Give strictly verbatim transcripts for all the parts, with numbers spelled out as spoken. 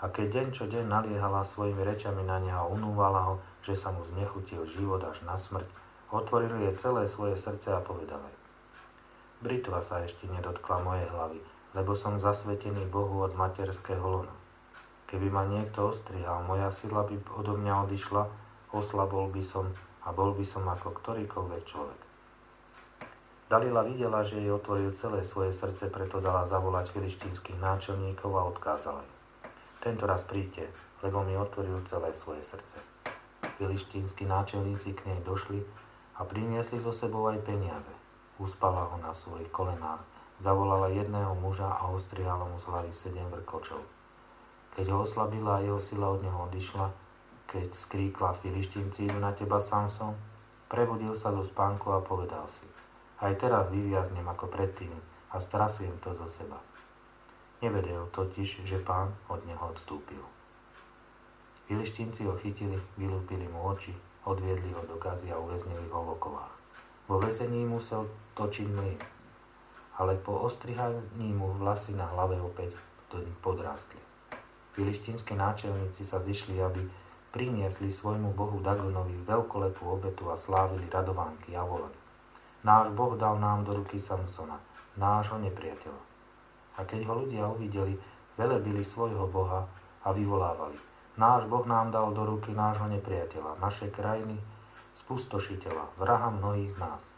A keď deň čo deň naliehala svojimi rečami na neho a unúvala ho, že sa mu znechutil život až na smrť, otvoril jej celé svoje srdce a povedal jej: Britva sa ešte nedotkla mojej hlavy, lebo som zasvetený Bohu od materského lona. Keby ma niekto ostrihal, moja sila by odo mňa odišla, oslabol by som a bol by som ako ktorýkoľvek človek. Dalila videla, že jej otvoril celé svoje srdce, preto dala zavolať filištínskych náčelníkov a odkázala im: Tento raz príďte, lebo mi otvoril celé svoje srdce. Filištínski náčelníci k nej došli a priniesli so sebou aj peniaze. Uspala ho na svojich kolenách, zavolala jedného muža a ostrihala mu z hlavy sedem vrkočov. Keď ho oslabila a jeho sila od neho odišla, keď skríkla: Filištínci idú na teba, Samson, prebudil sa zo spánku a povedal si: Aj teraz vyviaznem ako predtým a strasiem to zo seba. Nevedel totiž, že Pán od neho odstúpil. Filištínci ho chytili, vylúpili mu oči, odviedli ho do Gazy a uväznili ho v okovách. Vo väzení musel točiť mlyn, ale po ostrihaní mu vlasy na hlave opäť podrástli. Filištínski náčelníci sa zišli, aby priniesli svojmu bohu Dagonovi veľkolepú obetu a slávili radovánky a volali: Náš Boh dal nám do ruky Samsona, nášho nepriateľa. A keď ho ľudia uvideli, velebili svojho boha a vyvolávali: Náš Boh nám dal do ruky nášho nepriateľa, našej krajiny, spustošiteľa, vraha mnohých z nás.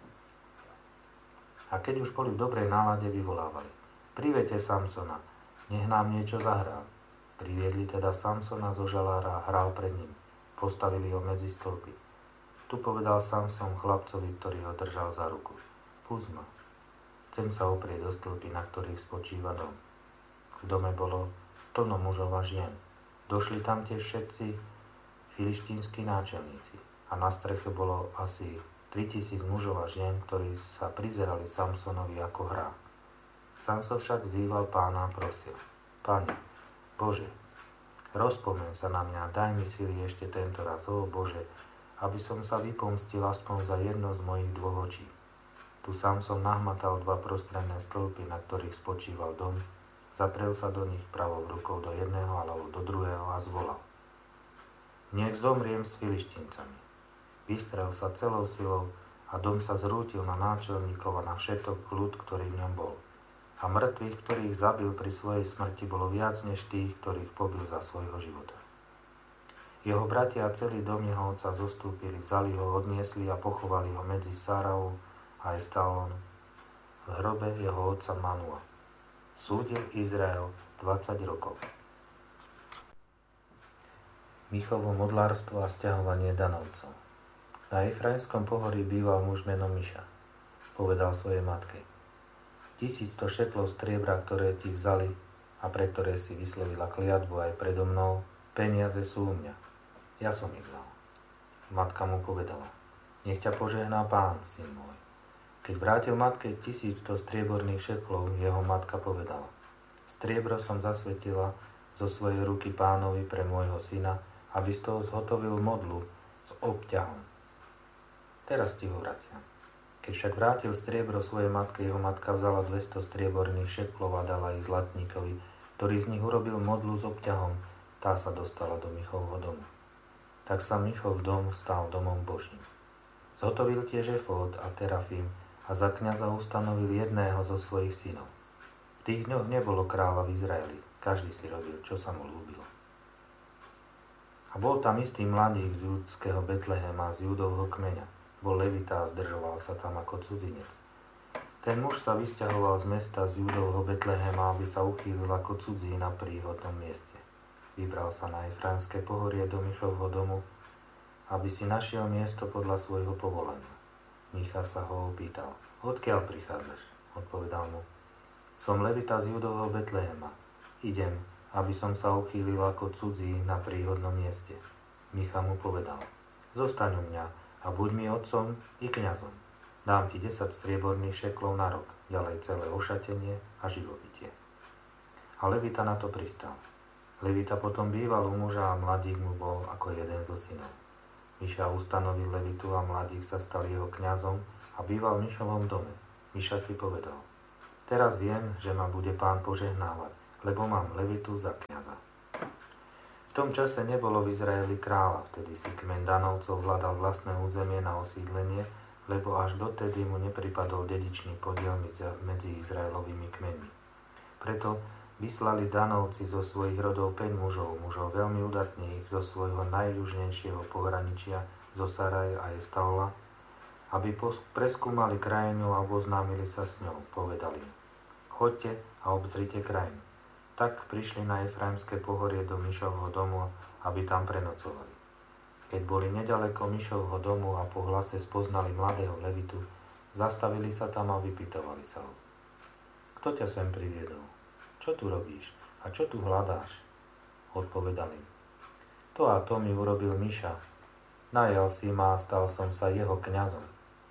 A keď už boli v dobrej nálade, vyvolávali: Privedte Samsona, nech nám niečo zahrá. Priviedli teda Samsona zo žalára a hral pred ním. Postavili ho medzi stĺpy. Tu povedal Samson chlapcovi, ktorý ho držal za ruku: Pusť ma, chcem sa oprieť do stĺpy, na ktorých spočíva dom. V dome bolo plno mužov a žien. Došli tam tiež všetci filištínski náčelníci. A na streche bolo asi tritisíc mužov a žien, ktorí sa prizerali Samsonovi ako hrá. Samson však vzýval Pána a prosil: Pane, Bože, rozpomeň sa na mňa, daj mi sily ešte tento raz, ó Bože, aby som sa vypomstil aspoň za jedno z mojich dvoch očí. Tu Samson nahmatal dva prostredné stĺpy, na ktorých spočíval dom, zaprel sa do nich pravou rukou do jedného alebo do druhého a zvolal: Nech zomriem s Filištíncami. Vystrel sa celou silou a dom sa zrútil na náčelníkov a na všetok ľud, ktorý v ňom bol. A mŕtvych, ktorých zabil pri svojej smrti, bolo viac než tých, ktorých pobil za svojho života. Jeho bratia a celý dom jeho otca zostúpili, vzali ho, odniesli a pochovali ho medzi Sárou a Estalón v hrobe jeho otca Manua. Súdil Izrael dvadsať rokov. Michovo modlárstvo a sťahovanie danovcov. Na Efraimskom pohorí býval muž menom Miša. Povedal svojej matke: Tisícsto šeklov striebra, ktoré ti vzali a pre ktoré si vyslovila kliatbu aj predo mnou, peniaze sú u mňa. Ja som ich vzal. Matka mu povedala: Nech ťa požehná Pán, syn môj. Keď vrátil matke tisícsto strieborných šeklov, jeho matka povedala: Striebro som zasvetila zo svojej ruky Pánovi pre môjho syna, aby z toho zhotovil modlu s obťahom. Teraz ti ho vraciam. Keď však vrátil striebro svojej matke, jeho matka vzala dvesto strieborných šeklov a dala ich zlatníkovi, ktorý z nich urobil modlu s obťahom. Tá sa dostala do Michovho domu. Tak sa Michov dom stal domom Božím. Zhotovil tiež efód a terafím a za kňaza ustanovil jedného zo svojich synov. V tých dňoch nebolo kráľa v Izraeli, každý si robil, čo sa mu ľúbilo. A bol tam istý mladík z judského Betlehema, z Judovho kmeňa. Bol levita a zdržoval sa tam ako cudzinec. Ten muž sa vysťahoval z mesta z Judovho Betlehema, aby sa uchýlil ako cudzí na príhodnom mieste. Vybral sa na Efraimské pohorie do Michovho domu, aby si našiel miesto podľa svojho povolania. Micha sa ho opýtal: Odkiaľ prichádzaš? Odpovedal mu: Som levita z Judovho Betlehema. Idem, aby som sa uchýlil ako cudzí na príhodnom mieste. Micha mu povedal: Zostaň u mňa a buď mi otcom i kňazom. Dám ti desať strieborných šeklov na rok, ďalej celé ošatenie a živobytie. A levita na to pristal. Levita potom býval u muža a mladík mu bol ako jeden zo synov. Miša ustanovil levitu a mladík sa stal jeho kňazom a býval v Mišovom dome. Miša si povedal: Teraz viem, že ma bude Pán požehnávať, lebo mám levitu za kňaza. tom čase nebolo v Izraeli kráľa, vtedy si kmeň Danovcov hľadal vlastné územie na osídlenie, lebo až dotedy mu nepripadol dedičný podiel medzi Izraelovými kmeňmi. Preto vyslali Danovci zo svojich rodov päť mužov, mužov veľmi udatných zo svojho najjužnejšieho pohraničia, zo Saraja a Estaola, aby preskúmali krajinu a oznámili sa s ňou. Povedali: choďte a obzrite krajinu. Tak prišli na Efraimské pohorie do Mišovho domu, aby tam prenocovali. Keď boli nedaleko Mišovho domu a po hlase spoznali mladého Levitu, zastavili sa tam a vypytovali sa ho: kto ťa sem priviedol? Čo tu robíš? A čo tu hľadáš? Odpovedali: to a to mi urobil Miša. Najal si ma a stal som sa jeho kňazom.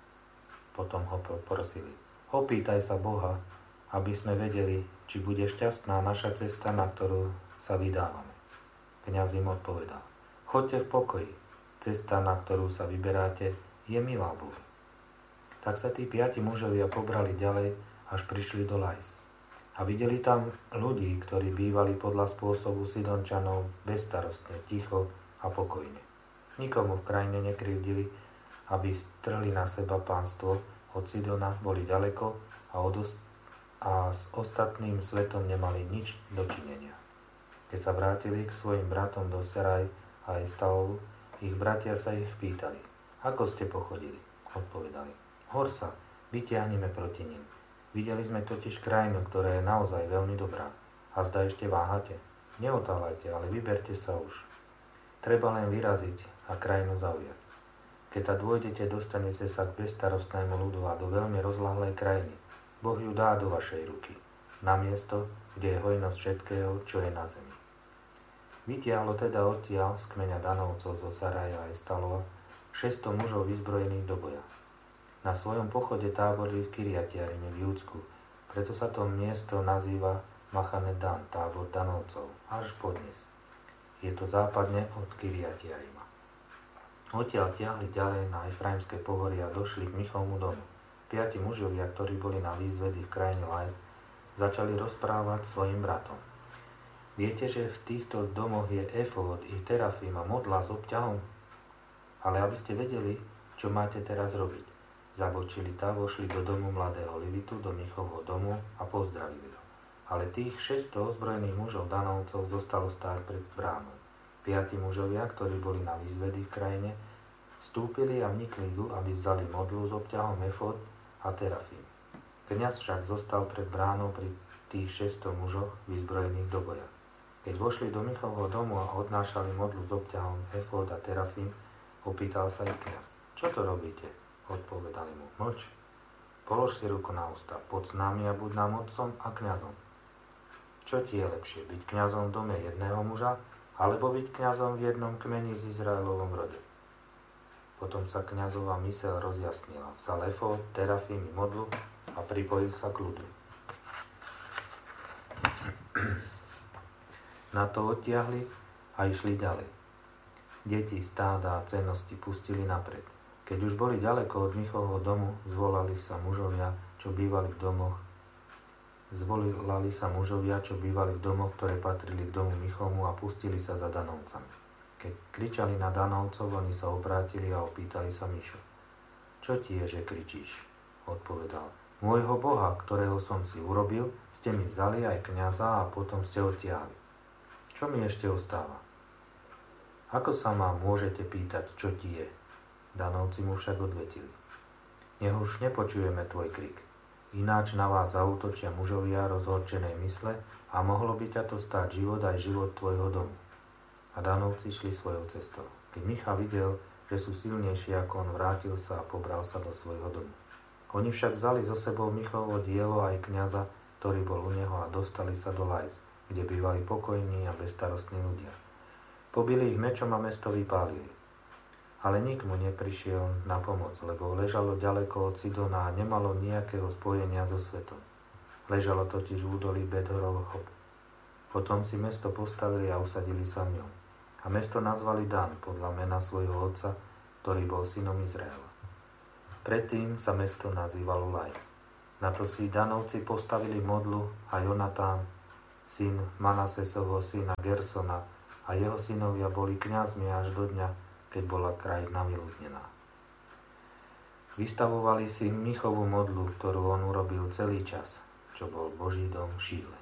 Potom ho prosili: opýtaj sa Boha, aby sme vedeli, či bude šťastná naša cesta, na ktorú sa vydávame. Kňaz im odpovedal: choďte v pokoji, cesta, na ktorú sa vyberáte, je milá Bohu. Tak sa tí piati mužovia pobrali ďalej, až prišli do Lajs. A videli tam ľudí, ktorí bývali podľa spôsobu Sidončanov bezstarostne, ticho a pokojne. Nikomu v krajine nekrivdili, aby strhli na seba pánstvo. Od Sidona boli ďaleko a, od ost- a s ostatným svetom nemali nič dočinenia. Keď sa vrátili k svojim bratom do Seraj a Estaolu, ich bratia sa ich pýtali: ako ste pochodili? Odpovedali: hor sa, vytiahneme proti nim. Videli sme totiž krajinu, ktorá je naozaj veľmi dobrá. A zda ešte váhate? Neotáľajte, ale vyberte sa už. Treba len vyraziť a krajinu zaujať. Keď ta dôjdete, dostanete sa k bezstarostnému ľudu a do veľmi rozlahlej krajiny. Boh ju dá do vašej ruky, na miesto, kde je hojnosť všetkého, čo je na zemi. Vytiahlo teda odtiaľ z kmeňa Danovcov zo Saraja a Estalova šesťsto mužov vyzbrojených do boja. Na svojom pochode táborili v Kiriatiarime v Júdsku, preto sa to miesto nazýva Machane Dan, tábor Danovcov, až podnes. Je to západne od Kiriatiarima. Odtiaľ tiahli ďalej na Efraimské pohorie a došli k Michovmu domu. Piati mužovia, ktorí boli na výzvedy v krajine Lajs, začali rozprávať svojim bratom: viete, že v týchto domoch je efód i terafím a modla s obťahom? Ale aby ste vedeli, čo máte teraz robiť. Zabočili tá, vošli do domu mladého Levitu, do Michovho domu a pozdravili ho. Ale tých šesťsto ozbrojených mužov Danovcov zostalo stáť pred bránou. Piati mužovia, ktorí boli na výzvedy v krajine, vstúpili a vnikli tu, aby vzali modlu s obťahom efód a terafím. Kňaz však zostal pred bránou pri tých šesťsto mužoch vyzbrojených do boja. Keď vošli do Michovho domu a odnášali modlu s obťahom efód a terafím, opýtal sa ich kňaz: čo to robíte? Odpovedali mu: mlč, polož si ruku na ústa, poď s nami a buď nám otcom a kňazom. Čo ti je lepšie, byť kňazom v dome jedného muža, alebo byť kňazom v jednom kmeni z Izraelovom rode? Potom sa kňazova myseľ rozjasnila, vzal efód, terafím i modlu a pripojil sa k ľudu. Na to odtiahli a išli ďalej. Deti, stáda a cennosti pustili napred. Keď už boli ďaleko od Michovho domu, zvolali sa mužovia, čo bývali v domoch. Zvolali sa mužovia, čo bývali v domoch, ktoré patrili k domu Michovmu, a pustili sa za Danovcami. Keď kričali na Danovcov, oni sa obrátili a opýtali sa Mišu: čo ti je, že kričíš? Odpovedal: môjho Boha, ktorého som si urobil, ste mi vzali aj kňaza a potom ste odtiahli. Čo mi ešte ostáva? Ako sa ma môžete pýtať, čo ti je? Danovci mu však odvetili: nech už nepočujeme tvoj krik. Ináč na vás zaútočia mužovia rozhorčenej mysle a mohlo by ťa to stáť život aj život tvojho domu. A Danovci šli svojou cestou. Keď Micha videl, že sú silnejší ako on, vrátil sa a pobral sa do svojho domu. Oni však vzali so sebou Michovho dielo aj kňaza, ktorý bol u neho, a dostali sa do Lajs, kde bývali pokojní a bezstarostní ľudia. Pobili ich mečom a mesto vypálili. Ale nik mu neprišiel na pomoc, lebo ležalo ďaleko od Sidona a nemalo nejakého spojenia so svetom. Ležalo totiž v údolí Bet-Horov Hob. Potom si mesto postavili a usadili sa v ňom. A mesto nazvali Dan podľa mena svojho otca, ktorý bol synom Izraela. Predtým sa mesto nazývalo Lajs. Na to si Danovci postavili modlu a Jonatán, syn Manasesovho syna Gersona, a jeho synovia boli kňazmi až do dňa, keď bola krajina vyľudnená. Vystavovali si Michovú modlu, ktorú on urobil celý čas, čo bol Boží dom v Šíle.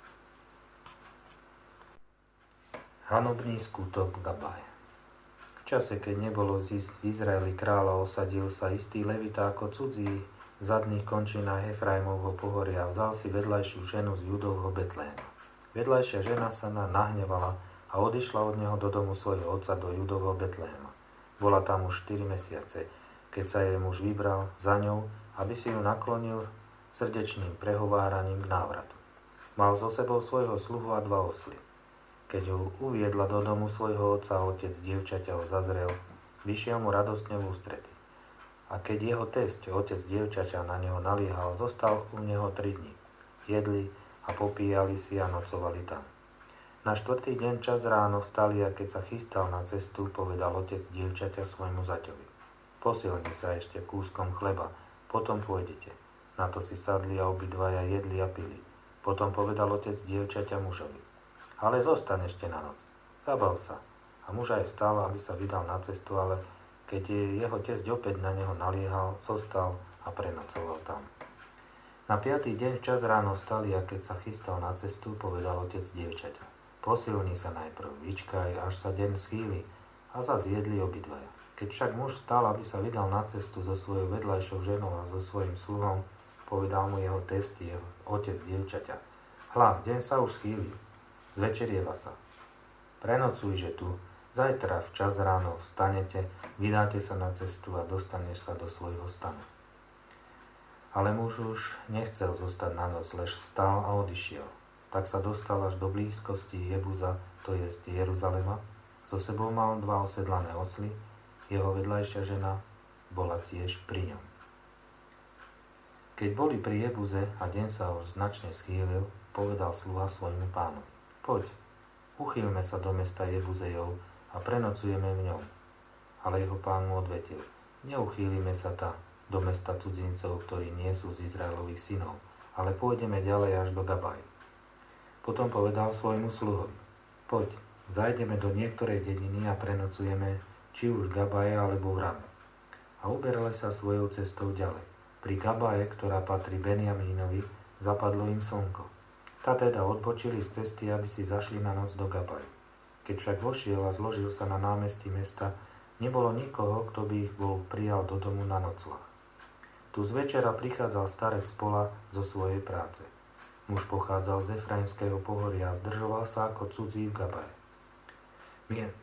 Hanobný skutok Gabaj. V čase, keď nebolo v Izraeli kráľa, osadil sa istý levita ako cudzí v zadných končinách Efraimovho pohoria a vzal si vedľajšiu ženu z Judovho Betléma. Vedľajšia žena sa na nahnevala a odišla od neho do domu svojho otca do Judovho Betléma. Bola tam už štyri mesiace, keď sa jej muž vybral za ňou, aby si ju naklonil srdečným prehováraním k návratu. Mal so sebou svojho sluhu a dva osly. Keď ho uviedla do domu svojho otca, otec dievčaťa ho zazrel, vyšiel mu radostne v ústrety. A keď jeho tesť, otec dievčaťa, na neho naliehal, zostal u neho tri dni. Jedli a popíjali si a nocovali tam. Na štvrtý deň čas ráno vstali a keď sa chystal na cestu, povedal otec dievčaťa svojmu zaťovi. Posilni sa ešte kúskom chleba, potom pôjdete. Na to si sadli a obidvaja jedli a pili. Potom povedal otec dievčaťa mužovi. Ale zostaň ešte na noc. Zabav sa. A muž aj stál, aby sa vydal na cestu, ale keď jeho tesť opäť na neho naliehal, zostal a prenocoval tam. Na piatý deň včas ráno stali a keď sa chystal na cestu, povedal otec dievčaťa. Posilni sa najprv, vyčkaj, až sa deň schýli a zas jedli obidvaja. Keď však muž stal, aby sa vydal na cestu so svojou vedľajšou ženou a so svojím sluhom, povedal mu jeho testi, jeho otec dievčaťa. Hľa, deň sa už schýli. Zvečerieva sa. Prenocujže tu, zajtra včas ráno vstanete, vydáte sa na cestu a dostaneš sa do svojho stanu. Ale muž už nechcel zostať na noc, lež vstal a odišiel. Tak sa dostal až do blízkosti Jebuza, to jest Jeruzalema. So sebou mal dva osedlané osly, jeho vedľajšia žena bola tiež pri ňom. Keď boli pri Jebuze a deň sa už značne schýlil, povedal sluha svojmu pánovi. Poď, uchýlme sa do mesta Jebuzejov a prenocujeme v ňom. Ale jeho pán mu odvetil, neuchýlime sa tá do mesta cudzincov, ktorí nie sú z Izraelových synov, ale pôjdeme ďalej až do Gabaj. Potom povedal svojmu sluhovi, poď, zajdeme do niektorej dediny a prenocujeme, či už v Gabaje alebo v Rame. A uberali sa svojou cestou ďalej. Pri Gabaje, ktorá patrí Benjamínovi, zapadlo im slnko. Tá teda odbočili z cesty, aby si zašli na noc do Gabaju. Keď však vošiel a zložil sa na námestí mesta, nebolo nikoho, kto by ich bol prijal do domu na noclah. Tu z večera prichádzal starec pola zo svojej práce. Muž pochádzal z Efraimského pohoria a zdržoval sa ako cudzí v Gabaje. Mie...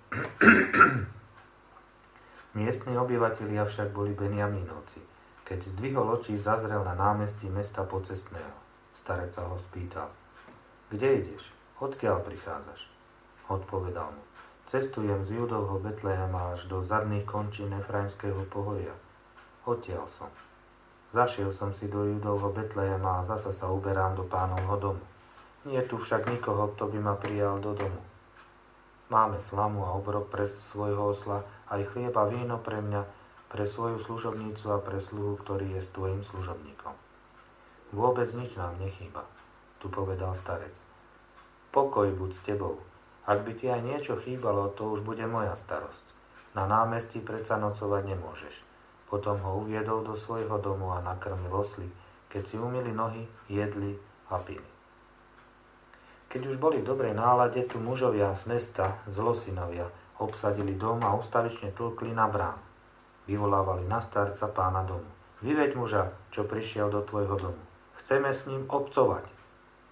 Miestni obyvatelia však boli Benjamínovci. Keď zdvihol oči, zazrel na námestí mesta pocestného. Starec sa ho spýtal. Kde ideš? Odkiaľ prichádzaš? Odpovedal mu. Cestujem z Judovho Betléma až do zadných končín Efraimského pohoria. Odtiaľ som. Zašiel som si do Judovho Betléma a zasa sa uberám do pánovho domu. Nie je tu však nikoho, kto by ma prijal do domu. Máme slamu a obrok pre svojho osla, aj chlieb a víno pre mňa, pre svoju služobnicu a pre sluhu, ktorý je s tvojim služobníkom. Vôbec nič nám nechýba, tu povedal starec. Pokoj buď s tebou. Ak by ti aj niečo chýbalo, to už bude moja starosť. Na námestí predsa nocovať nemôžeš. Potom ho uviedol do svojho domu a nakrmil osly, keď si umyli nohy, jedli a pili. Keď už boli v dobrej nálade, tu mužovia z mesta, zlosynovia, obsadili dom a ustavične tlkli na brán. Vyvolávali na starca pána domu. Vyveď muža, čo prišiel do tvojho domu. Chceme s ním obcovať.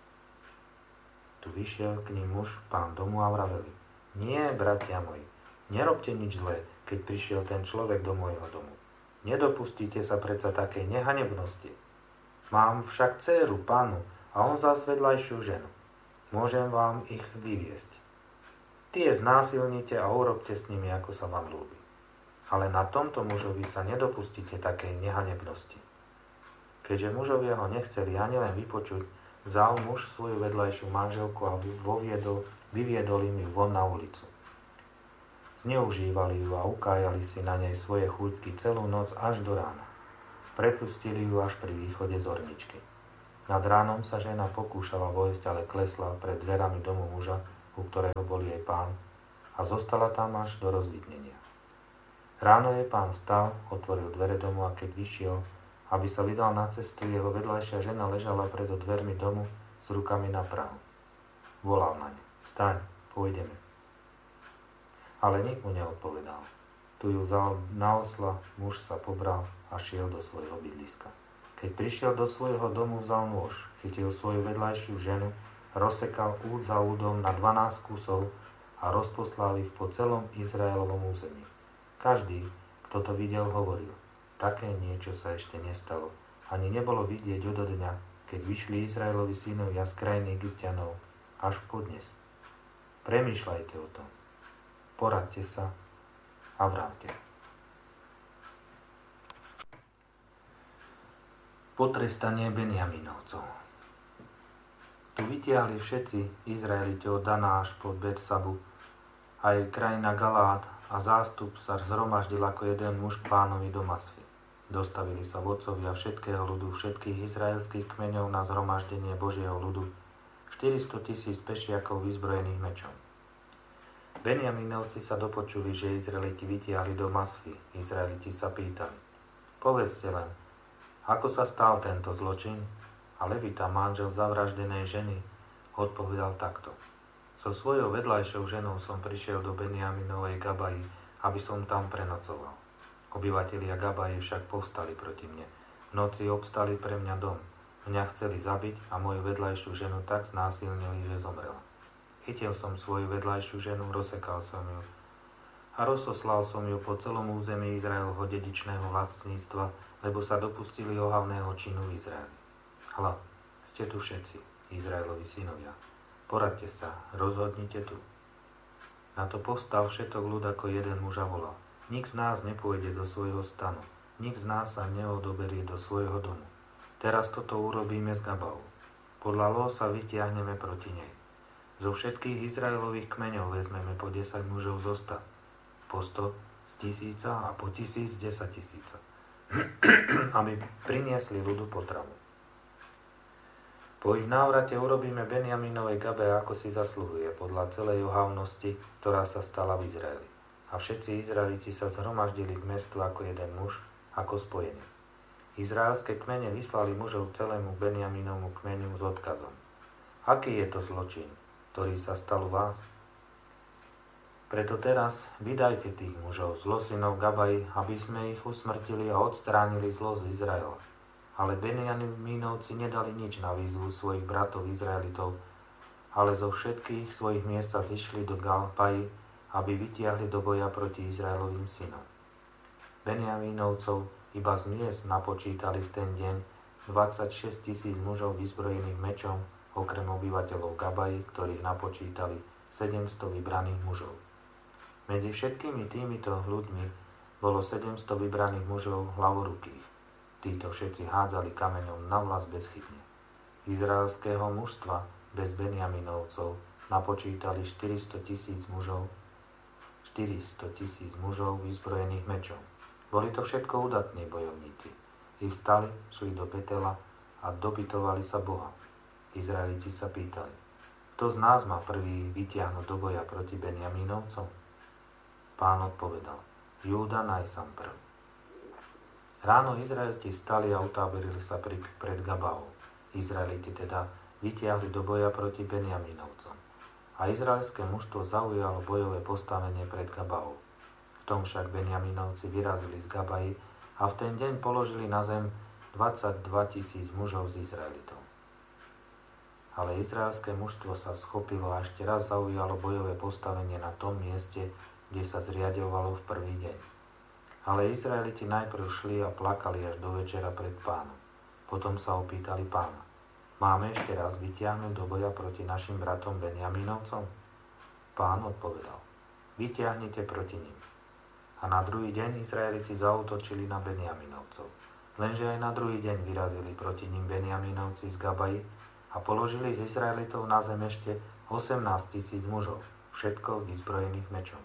Tu vyšiel k ním muž, pán domu a vraveli. Nie, bratia moji, nerobte nič zlé, keď prišiel ten človek do môjho domu. Nedopustíte sa predsa takej nehanebnosti. Mám však dcéru, pánu, a on zás vedľajšiu ženu. Môžem vám ich vyviesť. Tie znásilnite a urobte s nimi, ako sa vám ľúbi. Ale na tomto mužovi sa nedopustíte takej nehanebnosti. Keďže mužovia ho nechceli ani len vypočuť, vzal muž svoju vedľajšiu manželku a voviedol, vyviedol im ju von na ulicu. Zneužívali ju a ukájali si na nej svoje chúťky celú noc až do rána. Prepustili ju až pri východe zorničky. Nad ránom sa žena pokúšala vojsť, ale klesla pred dverami domu muža, u ktorého bol jej pán, a zostala tam až do rozvidnenia. Ráno jej pán vstal, otvoril dvere domu a keď vyšiel, aby sa vydal na cestu, jeho vedľajšia žena ležala pred dvermi domu s rukami na prahu. Volal na ňu: Vstaň, pôjdeme. Ale nik mu neodpovedal. Tu ju vzal na osla, muž sa pobral a šiel do svojho bydliska. Keď prišiel do svojho domu, vzal nôž, chytil svoju vedľajšiu ženu, rozsekal úd za údom na dvanásť kusov a rozposlal ich po celom Izraelovom území. Každý, kto to videl, hovoril: také niečo sa ešte nestalo. Ani nebolo vidieť od dňa, keď vyšli Izraelovi synovia z krajiny Egypťanov, až po dnes. Premýšľajte o tom. Poradte sa a vravte. Potrestanie Benjaminovcov. Tu vytiahli všetci Izraeliti od Dana až po Betsabu, aj krajina Galád, a zástup sa zhromaždil ako jeden muž k pánovi do Masvy. Dostavili sa vodcovia všetkého ľudu, všetkých izraelských kmeňov na zhromaždenie Božieho ľudu, štyristo tisíc pešiakov vyzbrojených mečom. Benjaminovci sa dopočuli, že Izraeliti vytiahli do Masvy. Izraeliti sa pýtali: povedzte len, ako sa stal tento zločin? A Levita, manžel zavraždenej ženy, odpovedal takto: so svojou vedľajšou ženou som prišiel do Benjaminovej Gabaji, aby som tam prenocoval. Obyvatelia Gabaji však povstali proti mne. V noci obstali pre mňa dom. Mňa chceli zabiť a moju vedľajšiu ženu tak znásilnili, že zomrela. Chytil som svoju vedľajšiu ženu, rozsekal som ju a rozoslal som ju po celom území Izraelho dedičného vlastníctva, lebo sa dopustili ohavného činu v Izraeli. Hľa, ste tu všetci, Izraelovi synovia. Poradte sa, rozhodnite tu. Na to povstal všetok ľud ako jeden muž a volal: nik z nás nepôjde do svojho stanu, nik z nás sa neodoberie do svojho domu. Teraz toto urobíme s Gabou. Podľa ló sa vytiahneme proti nej. Zo všetkých Izraelových kmeňov vezmeme po desať mužov zo sta, po sto z tisíca a po tisíc z desať tisíca, aby priniesli ľudu potravu. Po ich návrate urobíme Benjaminovej Gabe, ako si zasluhuje, podľa celej ohavnosti, ktorá sa stala v Izraeli. A všetci Izraelici sa zhromaždili k mestu ako jeden muž, ako spojenec. Izraelské kmene vyslali mužov celému Benjaminovmu kmeniu s odkazom: aký je to zločin, ktorý sa stal u vás? Preto teraz vydajte tých mužov z losynov Gabaji, aby sme ich usmrtili a odstránili zlo z Izraela. Ale Benjaminovci nedali nič na výzvu svojich bratov Izraelitov, ale zo všetkých svojich miest sa zišli do Gabaji, aby vytiahli do boja proti Izraelovým synom. Benjaminovcov iba z miest napočítali v ten deň dvadsaťšesť tisíc mužov vyzbrojených mečom, okrem obyvateľov Gabaji, ktorých napočítali sedemsto vybraných mužov. Medzi všetkými týmito ľuďmi bolo sedemsto vybraných mužov hlavorukých. Títo všetci hádzali kameňom na vlas bezchybne. Izraelského mužstva bez Benjaminovcov napočítali štyristo tisíc mužov, štyristo tisíc mužov vyzbrojených mečom. Boli to všetko udatní bojovníci. I vstali, šli do Betela a dopytovali sa Boha. Izraeliti sa pýtali: kto z nás má prvý vytiahnuť do boja proti Benjaminovcom? Pán odpovedal: Júda najsam prv. Ráno Izraeliti vstali a utáborili sa pri, pred Gabaou. Izraeliti teda vytiahli do boja proti Benjaminovcom. A izraelské mužstvo zaujalo bojové postavenie pred Gabaou. V tom však Benjaminovci vyrazili z Gabaji a v ten deň položili na zem dvadsaťdva tisíc mužov z Izraelitov. Ale izraelské mužstvo sa schopilo a ešte raz zaujalo bojové postavenie na tom mieste, kde sa zriaďovalo v prvý deň. Ale Izraeliti najprv šli a plakali až do večera pred Pánom. Potom sa opýtali Pána: máme ešte raz vytiahnuť do boja proti našim bratom Benjaminovcom? Pán odpovedal: vytiahnite proti nim. A na druhý deň Izraeliti zaútočili na Benjaminovcov. Lenže aj na druhý deň vyrazili proti nim Benjaminovci z Gabaji a položili z Izraelitov na zem ešte osemnásť tisíc mužov, všetko vyzbrojených mečom.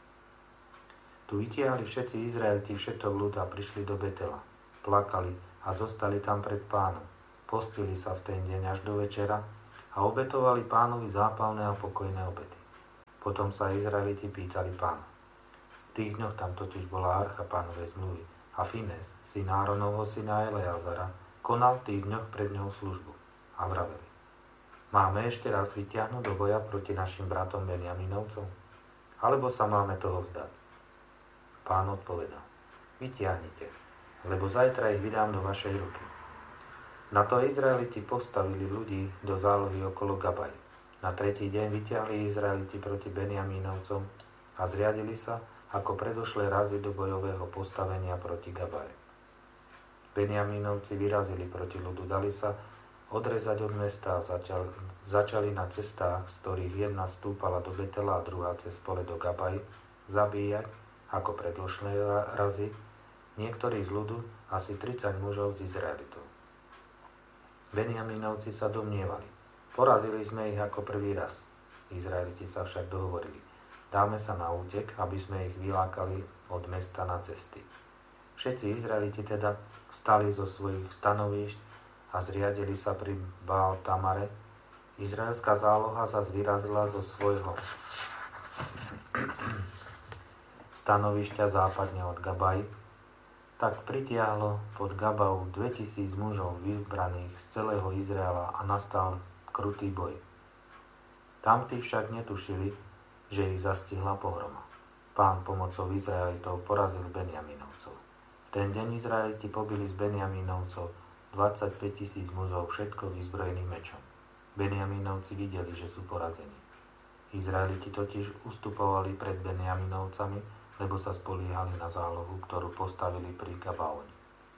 Tu vytiahli všetci Izraeliti všetok ľud a prišli do Betela. Plakali a zostali tam pred Pánom. Postili sa v ten deň až do večera a obetovali Pánovi zápalné a pokojné obety. Potom sa Izraeliti pýtali Pána. V tých dňoch tam totiž bola archa Pánovej zmluvy a Fines, syn Áronovho syna Eleazara, konal v tých dňoch pred ňou službu. A vraveli: Máme ešte raz vyťahnuť do boja proti našim bratom Benjaminovcom? Alebo sa máme toho vzdať? Pán odpovedal: Vytiahnite, lebo zajtra ich vydám do vašej ruky. Na to Izraeliti postavili ľudí do zálohy okolo Gabaj. Na tretí deň vyťahli Izraeliti proti Benjamínovcom a zriadili sa ako predošlé razy do bojového postavenia proti Gabaj. Benjamínovci vyrazili proti ľudu, dali sa odrezať od mesta a začali, začali na cestách, z ktorých jedna stúpala do Betela a druhá cez pole do Gabaj, zabíjať ako predložné razy niektorí z ľudu, asi tridsať mužov z Izraelitov. Benjamínovci sa domnievali: Porazili sme ich ako prvý raz. Izraeliti sa však dohovorili: Dáme sa na útek, aby sme ich vylákali od mesta na cesty. Všetci Izraeliti teda vstali zo svojich stanovíšť a zriadili sa pri Baal Tamare. Izraelská záloha sa vyrazila zo svojho stanovišťa západne od Gabaj. Tak pritiahlo pod Gabau dvetisíc mužov vybraných z celého Izraela a nastal krutý boj. Tamtí však netušili, že ich zastihla pohroma. Pán pomocou Izraelitov porazil Benjamínovcov. V ten deň Izraeliti pobili z Benjamínovcov dvadsaťpäť tisíc mužov, všetko vyzbrojených mečom. Benjamínovci videli, že sú porazení. Izraeliti totiž ustupovali pred Benjamínovcami, lebo sa spoliehali na zálohu, ktorú postavili pri Gabaoni.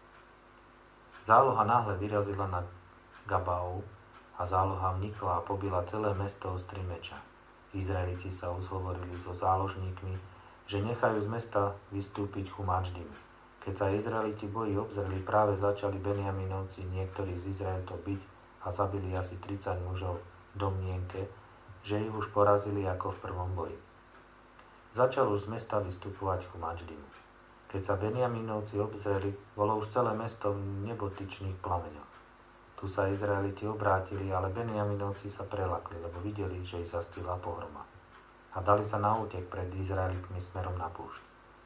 Záloha náhle vyrazila na Gabau a záloha vnikla a pobila celé mesto ostri meča. Izraeliti sa uzhovorili so záložníkmi, že nechajú z mesta vystúpiť chumáč dymu. Keď sa Izraeliti boji obzreli, práve začali Benjamínovci niektorých z Izraelitov byť a zabili asi tridsať mužov v domnienke, že ich už porazili ako v prvom boji. Začal už z mesta vystupovať chumáč dymu. Keď sa Benjamínovci obzreli, bolo už celé mesto v nebotyčných plameňoch. Tu sa Izraeliti obrátili, ale Benjamínovci sa prelakli, lebo videli, že ich zastihla pohroma. A dali sa na útek pred Izraelitmi smerom na púšť.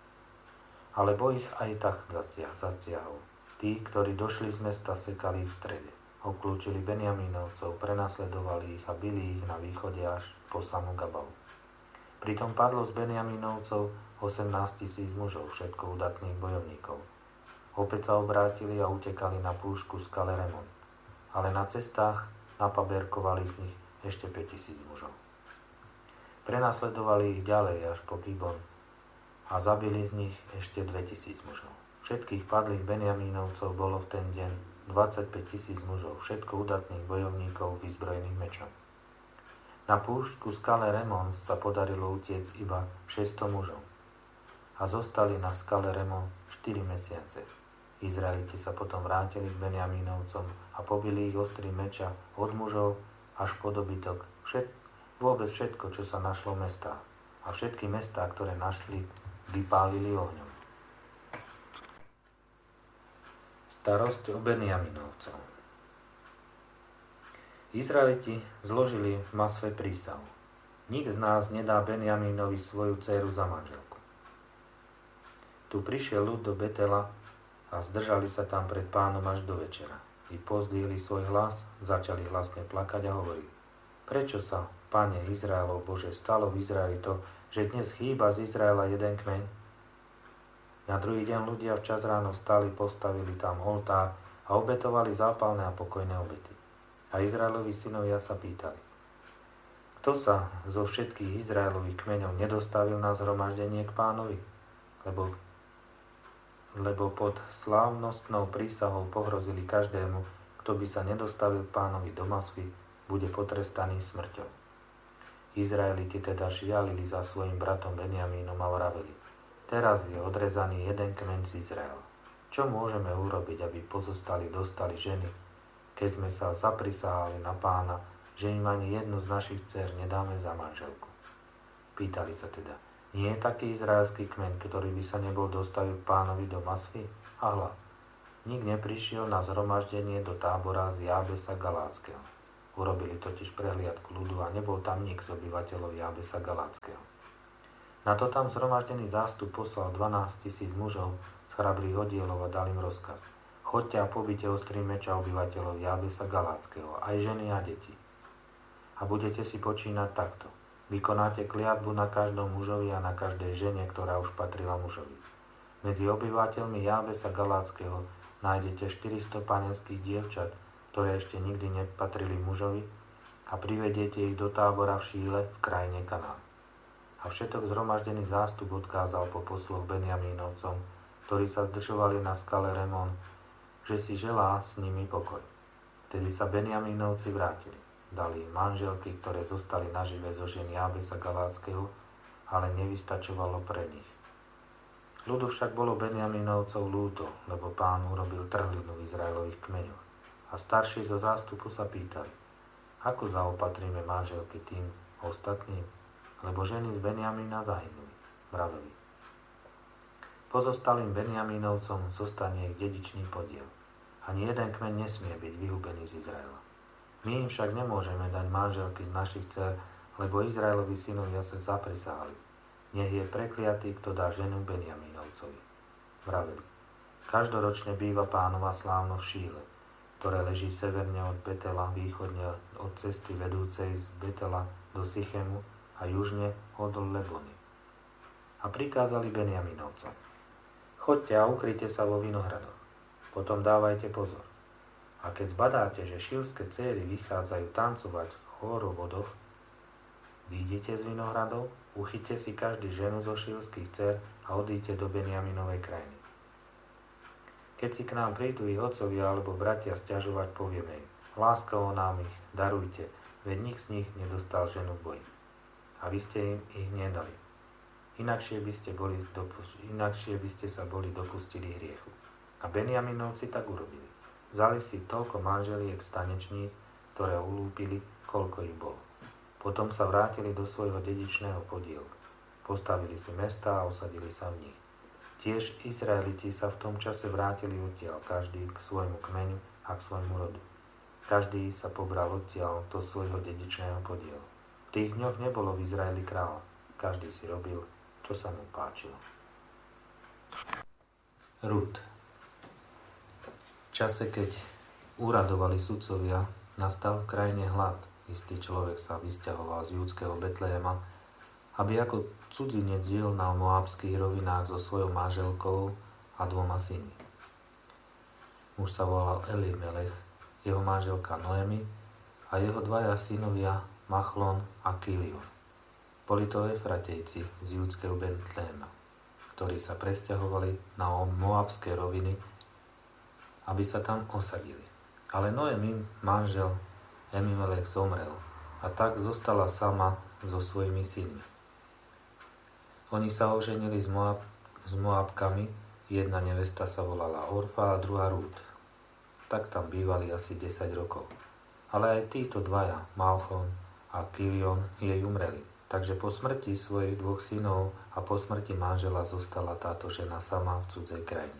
Ale boj ich aj tak zastiahol. Tí, ktorí došli z mesta, sekali ich v strede. Obklúčili Benjamínovcov, prenasledovali ich a bili ich na východe až po samú Gabau. Pritom padlo z Benjamínovcov osemnásť tisíc mužov, všetko udatných bojovníkov. Opäť sa obrátili a utekali na púšku skale Remon. Ale na cestách napaberkovali z nich ešte päť tisíc mužov. Prenasledovali ich ďalej až po Gibon a zabili z nich ešte dvetisíc mužov. Všetkých padlých Benjamínovcov bolo v ten deň dvadsaťpäť tisíc mužov, všetko udatných bojovníkov vyzbrojených mečom. Na púštku skale Remon sa podarilo utiec iba šesťsto mužov a zostali na skale Remon štyri mesiace. Izraeliti sa potom vrátili k Benjamínovcom a pobili ich ostrým meča od mužov až po dobytok, všet, vôbec všetko, čo sa našlo v mestách. A všetky mestá, ktoré našli, vypálili ohňom. Starosť o Benjamínovcov. Izraeliti zložili v Masve prísahu: Nik z nás nedá Benjamínovi svoju dcéru za manželku. Tu prišiel ľud do Betela a zdržali sa tam pred Pánom až do večera. I pozdvihli svoj hlas, začali hlasne plakať a hovorili: Prečo sa, Pane Izraelov Bože, stalo v Izraeli to, že dnes chýba z Izraela jeden kmeň? Na druhý deň ľudia včas ráno vstali, postavili tam oltár a obetovali zápalné a pokojné obety. A Izraelovi synovia sa pýtali: Kto sa zo všetkých Izraelových kmeňov nedostavil na zhromaždenie k Pánovi? Lebo, lebo pod slávnostnou prísahou pohrozili každému, kto by sa nedostavil k Pánovi do Masvy, bude potrestaný smrťou. Izraeliti teda šialili za svojim bratom Benjamínom a vraveli: Teraz je odrezaný jeden kmeň z Izraela. Čo môžeme urobiť, aby pozostali dostali ženy, keď sme sa zaprisahali na Pána, že im ani jednu z našich dcér nedáme za manželku? Pýtali sa teda: Nie je taký izraelský kmeň, ktorý by sa nebol dostavil Pánovi do Masvy? A hľa, nik neprišiel na zhromaždenie do tábora z Jábesa Galátskeho. Urobili totiž prehliadku ľudu a nebol tam nik z obyvateľov Jábesa Galátskeho. Na to tam zhromaždený zástup poslal dvanásť tisíc mužov z chrabrých oddielov a dal im rozkaz. Choďte a pobite ostrý meča obyvateľov Jábesa Galátskeho, aj ženy a deti. A budete si počínať takto. Vykonáte kliatbu na každom mužovi a na každej žene, ktorá už patrila mužovi. Medzi obyvateľmi Jábesa Galátskeho nájdete štyristo panenských dievčat, ktoré ešte nikdy nepatrili mužovi, a privediete ich do tábora v Šíle v krajine Kanán. A všetok zhromaždený zástup odkázal po posloch Benjamínovcom, ktorí sa zdržovali na skale Remón, že si želá s nimi pokoj. Vtedy sa Benjamínovci vrátili. Dali im manželky, ktoré zostali nažive zo žien Jábesa Galátskeho, ale nevystačovalo pre nich. Ľudu však bolo Benjamínovcov ľúto, lebo Pán urobil trhlinu v Izraelových kmeňoch. A starší zo zástupu sa pýtali, ako zaopatríme manželky tým ostatným, lebo ženy z Benjamína zahynuli, vraveli. Pozostalým Benjamínovcom zostane ich dedičný podiel. Ani jeden kmeň nesmie byť vyhubený z Izraela. My im však nemôžeme dať manželky z našich dcer, lebo Izraelovi synovia sa zaprisahali. Nech je prekliatý, kto dá ženu Benjamínovcovi. Vraveli. Každoročne býva Pánova slávnosť v Šíle, ktoré leží severne od Betela, východne od cesty vedúcej z Betela do Sychemu a južne od Lebony. A prikázali Benjamínovcom. Choďte a ukryte sa vo vinohradoch. Potom dávajte pozor. A keď zbadáte, že šilské céry vychádzajú tancovať v chórovodoch, výjdite z vinohradov, uchyťte si každý ženu zo šilských dcer a odíďte do Benjaminovej krajiny. Keď si k nám prídu ich otcovia alebo bratia sťažovať, povieme im, láskavo nám ich, darujte, veď nik z nich nedostal ženu v boji. A vy ste im ich nedali. Inakšie by ste, boli dopust- inakšie by ste sa boli dopustili hriechu. A Benjaminovci tak urobili. Vzali si toľko manželiek stanečných, ktoré ulúpili, koľko ich bolo. Potom sa vrátili do svojho dedičného podielu. Postavili si mestá a osadili sa v nich. Tiež Izraeliti sa v tom čase vrátili odtiaľ, každý k svojmu kmeňu a k svojmu rodu. Každý sa pobral odtiaľ do svojho dedičného podielu. V tých dňoch nebolo v Izraeli kráľa. Každý si robil, čo sa mu páčilo. Rút. V čase, keď úradovali sudcovia, nastal v krajine hlad. Istý človek sa vysťahoval z júdskeho Betlehema, aby ako cudzinec žil na moábskych rovinách so svojou manželkou a dvoma synmi. Muž sa volal Elimelech, jeho manželka Noemi a jeho dvaja synovia Machlon a Kilion. Boli to Efratejci z júdskeho Betlehema, ktorí sa presťahovali na moábske roviny, aby sa tam osadili. Ale Noemi, manžel Elimelech, zomrel a tak zostala sama so svojimi synmi. Oni sa oženili s, Moab, s Moabkami, jedna nevesta sa volala Orfa a druhá Rút. Tak tam bývali asi desať rokov. Ale aj títo dvaja, Machlon a Kilion, jej umreli. Takže po smrti svojich dvoch synov a po smrti manžela zostala táto žena sama v cudzej krajine.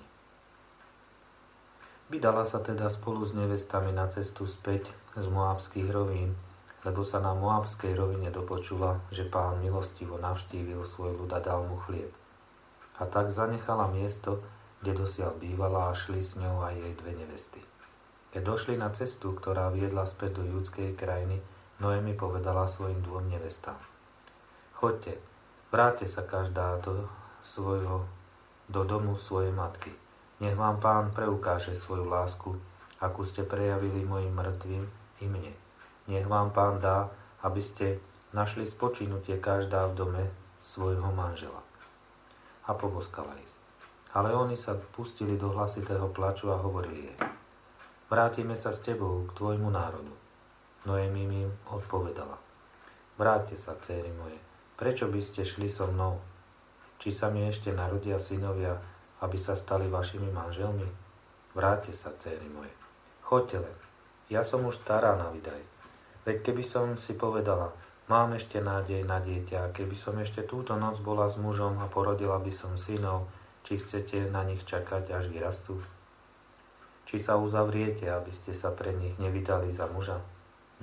Vydala sa teda spolu s nevestami na cestu späť z moabských rovín, lebo sa na moabskej rovine dopočula, že Pán milostivo navštívil svoj ľud a dal mu chlieb. A tak zanechala miesto, kde dosiaľ bývala, a šli s ňou aj jej dve nevesty. Keď došli na cestu, ktorá viedla späť do judskej krajiny, Noemi povedala svojim dvom nevestám: Choďte, vráťte sa každá do svojho, do domu svojej matky. Nech vám Pán preukáže svoju lásku, akú ste prejavili mojim mŕtvým i mne. Nech vám Pán dá, aby ste našli spočinutie každá v dome svojho manžela. A poboskala ich. Ale oni sa pustili do hlasitého plaču a hovorili jej: Vrátime sa s tebou k tvojmu národu. Noemi im odpovedala: Vráťte sa, dcéry moje, prečo by ste šli so mnou? Či sa mi ešte narodia synovia, aby sa stali vašimi manželmi? Vráťte sa, dcéry moje. Choďte len, ja som už stará na vydaj. Veď keby som si povedala, mám ešte nádej na dieťa, keby som ešte túto noc bola s mužom a porodila by som synov, či chcete na nich čakať, až vyrastú? Či sa uzavriete, aby ste sa pre nich nevydali za muža?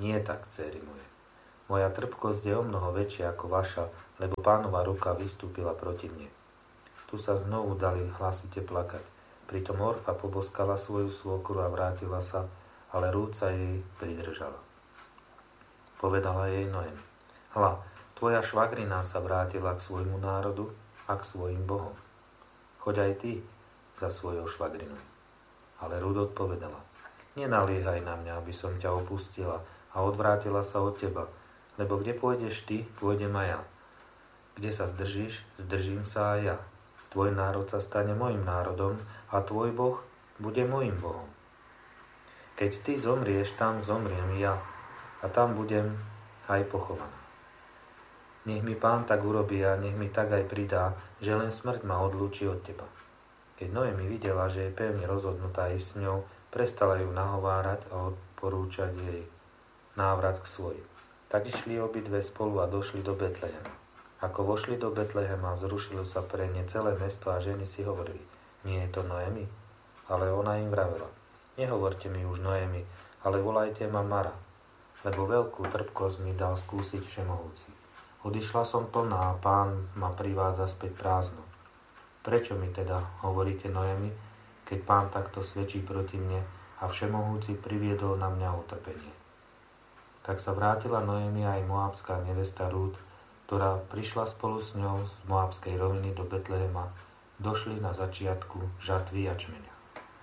Nie tak, dcéry moje. Moja trpkosť je o mnoho väčšia ako vaša, lebo Pánova ruka vystúpila proti mne. Tu sa znovu dali hlasite plakať. Pritom Orfa poboskala svoju svokru a vrátila sa, ale Rút sa jej pridržala. Povedala jej Noemi: Hľa, tvoja švagrina sa vrátila k svojmu národu a k svojim bohom. Choď aj ty za svojou švagrinou. Ale Rút odpovedala: Nenaliehaj na mňa, aby som ťa opustila a odvrátila sa od teba, lebo kde pôjdeš ty, pôjdem aj ja. Kde sa zdržíš, zdržím sa aj ja. Tvoj národ sa stane mojim národom a tvoj Boh bude mojim Bohom. Keď ty zomrieš, tam zomriem ja a tam budem aj pochovaná. Nech mi Pán tak urobí a nech mi tak aj pridá, že len smrť ma odlúči od teba. Keď Noemi videla, že je pevne rozhodnutá ísť s ňou, prestala ju nahovárať a odporúčať jej návrat k svojim. Tak išli obidve spolu a došli do Betlehema. Ako vošli do Betlehema, vzrušilo sa pre ne celé mesto a ženy si hovorili: Nie je to Noemi? Ale ona im vravela: Nehovorte mi už Noemi, ale volajte ma Mara, lebo veľkú trpkosť mi dal skúsiť Všemohúci. Odišla som plná a Pán ma privádza späť prázdnu. Prečo mi teda hovoríte Noemi, keď Pán takto svedčí proti mne a Všemohúci priviedol na mňa utrpenie? Tak sa vrátila Noemi aj moabská nevesta Rút, ktorá prišla spolu s ňou z moabskej roviny do Betlehema, došli na začiatku žatvy jačmeňa.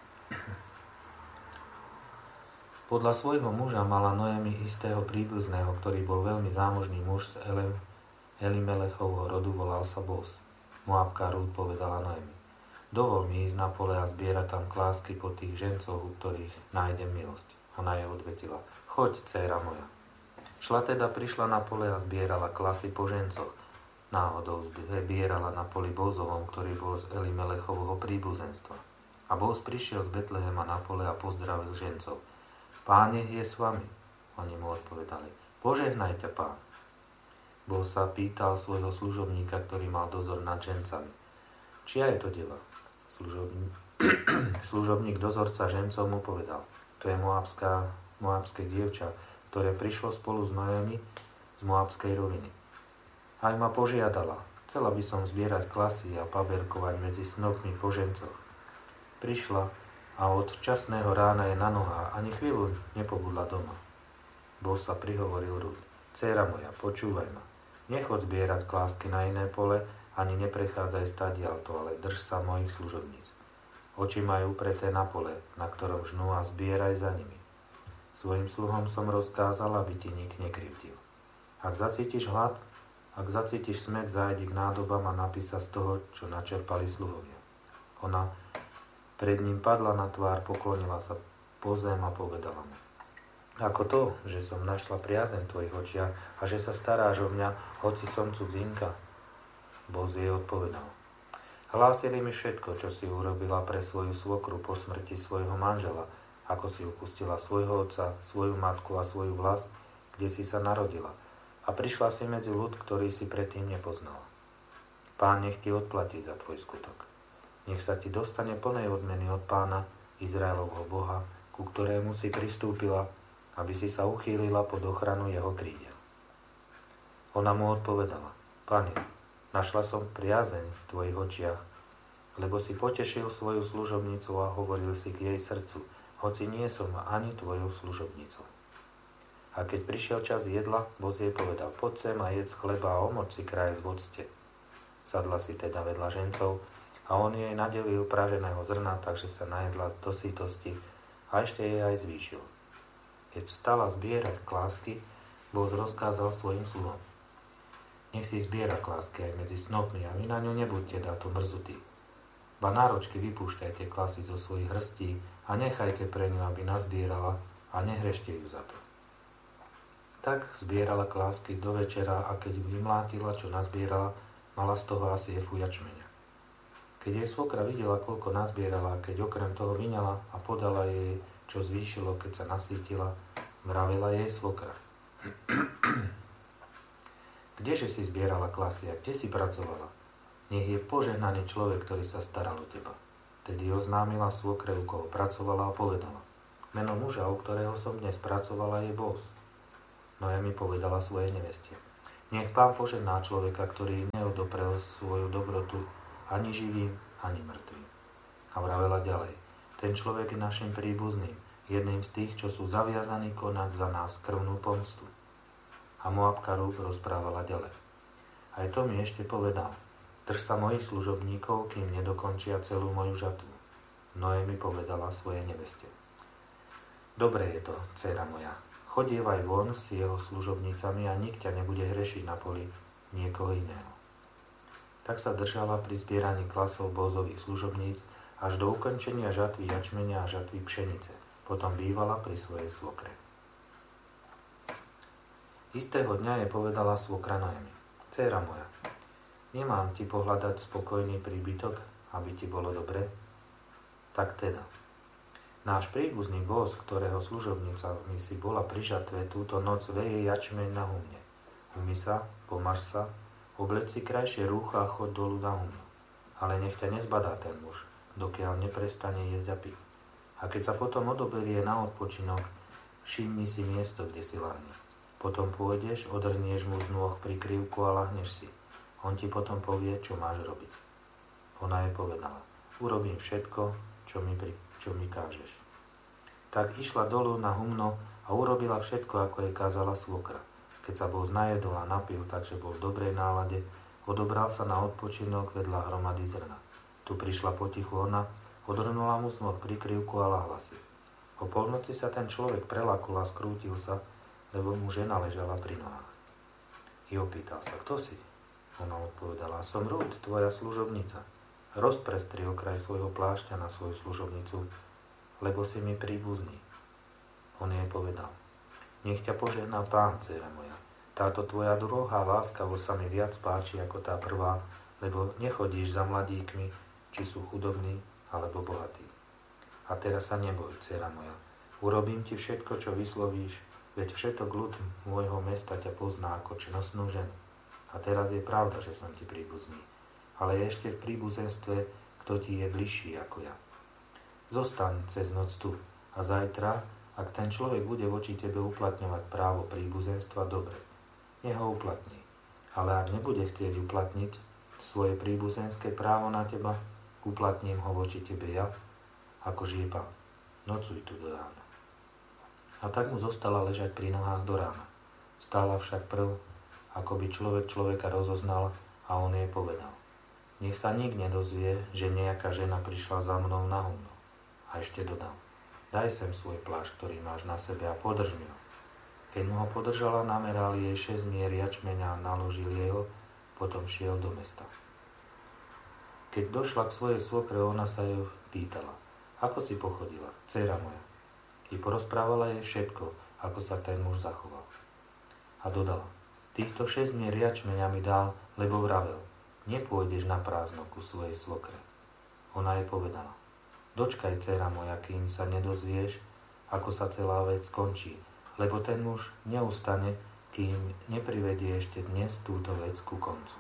Podľa svojho muža mala Noemi istého príbuzného, ktorý bol veľmi zámožný muž z Elimelechovho rodu, volal sa Boz. Moabka Rút povedala Noemi: Dovol mi ísť na pole a zbierať tam klásky po tých žencoch, u ktorých nájdem milosť. Ona jej odvetila: Choď, dcéra moja. Šla teda, prišla na pole a zbierala klasy po žencoch. Náhodou zbierala na poli Bozovom, ktorý bol z Elimelechovho príbuzenstva. A Boz prišiel z Betlehema na pole a pozdravil žencov. Pán nech je s vami. Oni mu odpovedali: Požehnaj ťa, Pán. Boz sa pýtal svojho služobníka, ktorý mal dozor nad žencami: Čia je to deva? Služobník, služobník dozorca žencov mu povedal: To je moabská, moabské dievča, ktoré prišlo spolu s Noemi z moabskej roviny. Aj ma požiadala: Chcela by som zbierať klasy a paberkovať medzi snopmi po žencoch. Prišla a od včasného rána je na nohách, ani chvíľu nepobudla doma. Boz sa prihovoril Rút: Dcéra moja, počúvaj ma. Nechod zbierať klásky na iné pole, ani neprechádzaj stadiaľto, ale drž sa mojich služobníc. Oči majú preté na pole, na ktorom žnú, a zbieraj za nimi. Svojim sluhom som rozkázal, aby ti nik nekrivdil. Ak zacítiš hlad, ak zacítiš smäd, zájdi k nádobám a napí sa z toho, čo načerpali sluhovia. Ona pred ním padla na tvár, poklonila sa po zem a povedala mu: Ako to, že som našla priazeň v tvojich očiach a že sa staráš o mňa, hoci som cudzinka? Boz jej odpovedal: Hlásili mi všetko, čo si urobila pre svoju svokru po smrti svojho manžela, ako si upustila svojho otca, svoju matku a svoju vlast, kde si sa narodila, a prišla si medzi ľud, ktorý si predtým nepoznala. Pán nech ti odplatí za tvoj skutok. Nech sa ti dostane plnej odmeny od Pána, Izraelovho Boha, ku ktorému si pristúpila, aby si sa uchýlila pod ochranu jeho krídel. Ona mu odpovedala: Pane, našla som priazeň v tvojich očiach, lebo si potešil svoju služobnicu a hovoril si k jej srdcu, hoci nie som ani tvojou služobnicou. A keď prišiel čas jedla, Boz jej povedal: Poď sem a jedz chleba a omoč si kraj v octe. Sadla si teda vedľa žencov a on jej nadelil praženého zrna, takže sa najedla do sítosti a ešte jej aj zvýšil. Keď vstala zbierať klásky, Boz rozkázal svojim sluhom: Nech si zbiera klásky aj medzi snopmi a vy na ňu nebuďte dáto mrzutí. Ba náročky vypúšťajte klasy zo svojich hrstí a nechajte pre ňu, aby nazbierala, a nehrešte ju za to. Tak zbierala klásky do večera a keď vymlátila, čo nazbierala, mala z toho asi efu jačmeňa. Keď jej svokra videla, koľko nazbierala, keď okrem toho vyňala a podala jej, čo zvýšilo, keď sa nasýtila, vravela jej svokra: Kdeže si zbierala klasy a kde si pracovala? Nech je požehnaný človek, ktorý sa staral o teba. Tedy oznámila svokre, u koho pracovala, a povedala: Meno muža, u ktorého som dnes pracovala, je Boz. Noemi povedala svojej neveste: Nech Pán požehná človeka, ktorý neodoprel svoju dobrotu ani živým, ani mŕtvým. A vravela ďalej: Ten človek je našim príbuzným, jedným z tých, čo sú zaviazaní konať za nás krvnú pomstu. A Moabka Rút rozprávala ďalej: Aj to mi ešte povedal: Drž sa mojich služobníkov, kým nedokončia celú moju žatvu. Noemi povedala svojej neveste: Dobre je to, dcéra moja, chodievaj von s jeho služobnicami a nik ťa nebude hrešiť na poli niekoho iného. Tak sa držala pri zbieraní klasov Bózových služobníc až do ukončenia žatvy jačmenia a žatvy pšenice. Potom bývala pri svojej svokre. Istého dňa jej povedala svokra Noemi: Dcéra moja, nemám ti pohľadať spokojný príbytok, aby ti bolo dobre? Tak teda, náš príbuzný Bóz, ktorého služobnica mi si bola pri žatve, túto noc veje jačmeň na humne. Umy sa, pomaž sa, obleč si krajšie rúcha a choď dolu na humno. Ale nech ťa nezbadá ten muž, dokiaľ neprestane jesť a piť. A keď sa potom odoberie na odpočinok, všimni si miesto, kde si lahne. Potom pôjdeš, odhrnieš mu z nôh prikrývku a lahneš si. On ti potom povie, čo máš robiť. Ona jej povedala: Urobím všetko, čo mi, pri, čo mi kážeš. Tak išla dolu na humno a urobila všetko, ako jej kázala svokra. Keď sa Bóz najedol a napil, takže bol v dobrej nálade, odobral sa na odpočinok vedľa hromady zrna. Tu prišla potichu ona, odhrnula mu z nôh prikrývku a lahla si. O polnoci sa ten človek prelakol a skrútil sa, lebo mu žena ležala pri nohách. I opýtal sa: Kto si? Ona odpovedala: Som Rút, tvoja služobnica. Rozprestri okraj svojho plášťa na svoju služobnicu, lebo si mi príbuzný. On jej povedal: Nech ťa požehná Pán, dcéra moja. Táto tvoja druhá láskavosť sa mi viac páči ako tá prvá, lebo nechodíš za mladíkmi, či sú chudobní alebo bohatí. A teraz sa neboj, dcéra moja. Urobím ti všetko, čo vyslovíš, veď všetok ľud môjho mesta ťa pozná ako čnostnú ženu. A teraz je pravda, že som ti príbuzný, ale je ešte v príbuzenstve, kto ti je bližší ako ja. Zostaň cez noc tu a zajtra, ak ten človek bude voči tebe uplatňovať právo príbuzenstva, dobre, nech ho uplatní. Ale ak nebude chcieť uplatniť svoje príbuzenské právo na teba, uplatním ho voči tebe ja, ako žije Pán. Nocuj tu do rána. A tak mu zostala ležať pri nohách do rána. Stála však prv, ako by človek človeka rozoznal, a on jej povedal: Nech sa nik nedozvie, že nejaká žena prišla za mnou na humno. A ešte dodal: Daj sem svoj plášť, ktorý máš na sebe, a podrž mi ho. Keď mu ho podržala, nameral jej šesť mier jačmeňa a naložil jeho, potom šiel do mesta. Keď došla k svojej svokre, ona sa ju pýtala: Ako si pochodila, dcéra moja? I porozprávala jej všetko, ako sa ten muž zachoval. A dodala: Týchto šesť mier jačmeňa mi dal, lebo vravel: Nepôjdeš na prázdno ku svojej svokre. Ona jej povedala: Dočkaj, dcéra moja, kým sa nedozvieš, ako sa celá vec skončí, lebo ten muž neustane, kým neprivedie ešte dnes túto vec ku koncu.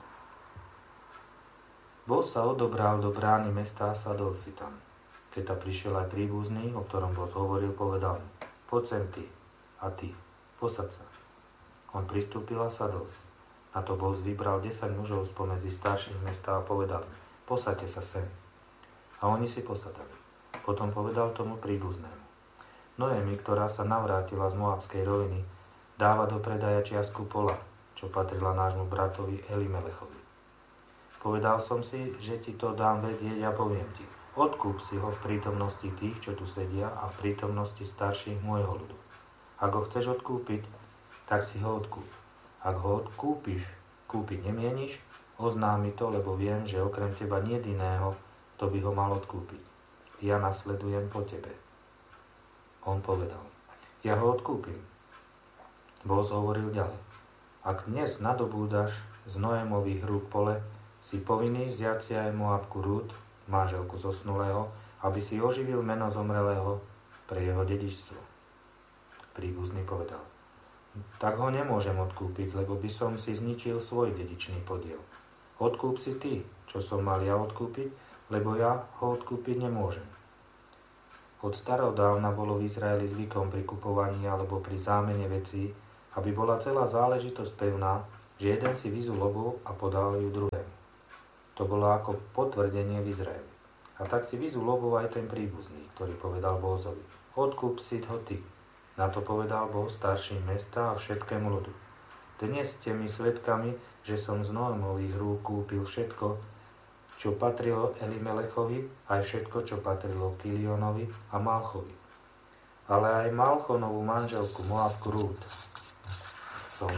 Bóz sa odobral do brány mesta a sadol si tam. Keď ta prišiel aj príbuzný, o ktorom Bóz hovoril, povedal mu: Poď sem ty, a ty, posad sa. On pristúpil a sadol si. Na to Bóz vybral desať mužov spomedzi starších mesta a povedal: Posaďte sa sem. A oni si posadali. Potom povedal tomu príbuznému: Noemi, ktorá sa navrátila z Moabskej roviny, dáva do predaja čiastku pola, čo patrila nášmu bratovi Elimelechovi. Povedal som si, že ti to dám vedieť a poviem ti: Odkúp si ho v prítomnosti tých, čo tu sedia, a v prítomnosti starších môjho ľudu. Ak ho chceš odkúpiť, tak si ho odkúp. Ak ho odkúpiš, kúpiť nemieníš, oznám mi to, lebo viem, že okrem teba nie iného, kto by ho mal odkúpiť. Ja nasledujem po tebe. On povedal: Ja ho odkúpim. Bóz hovoril ďalej: Ak dnes nadobúdaš z Noémových rúk pole, si povinný vziať si aj Moabku Rút, manželku zosnulého, aby si oživil meno zomrelého pre jeho dedičstvo. Príbuzný povedal: Tak ho nemôžem odkúpiť, lebo by som si zničil svoj dedičný podiel. Odkúp si ty, čo som mal ja odkúpiť, lebo ja ho odkúpiť nemôžem. Od starodávna bolo v Izraeli zvykom pri kupovaní alebo pri zámene vecí, aby bola celá záležitosť pevná, že jeden si vyzul lobu a podal ju druhému. To bolo ako potvrdenie v Izraeli. A tak si vyzul lobu aj ten príbuzný, ktorý povedal Bózovi: odkúp si ho ty. Na to povedal Boh starším mesta a všetkému ľudu: dnes ste mi svedkami, že som z Noémových rúk kúpil všetko, čo patrilo Elimelechovi, aj všetko, čo patrilo Kilionovi a Malchovi. Ale aj Malchonovú manželku, Moabku Rút, som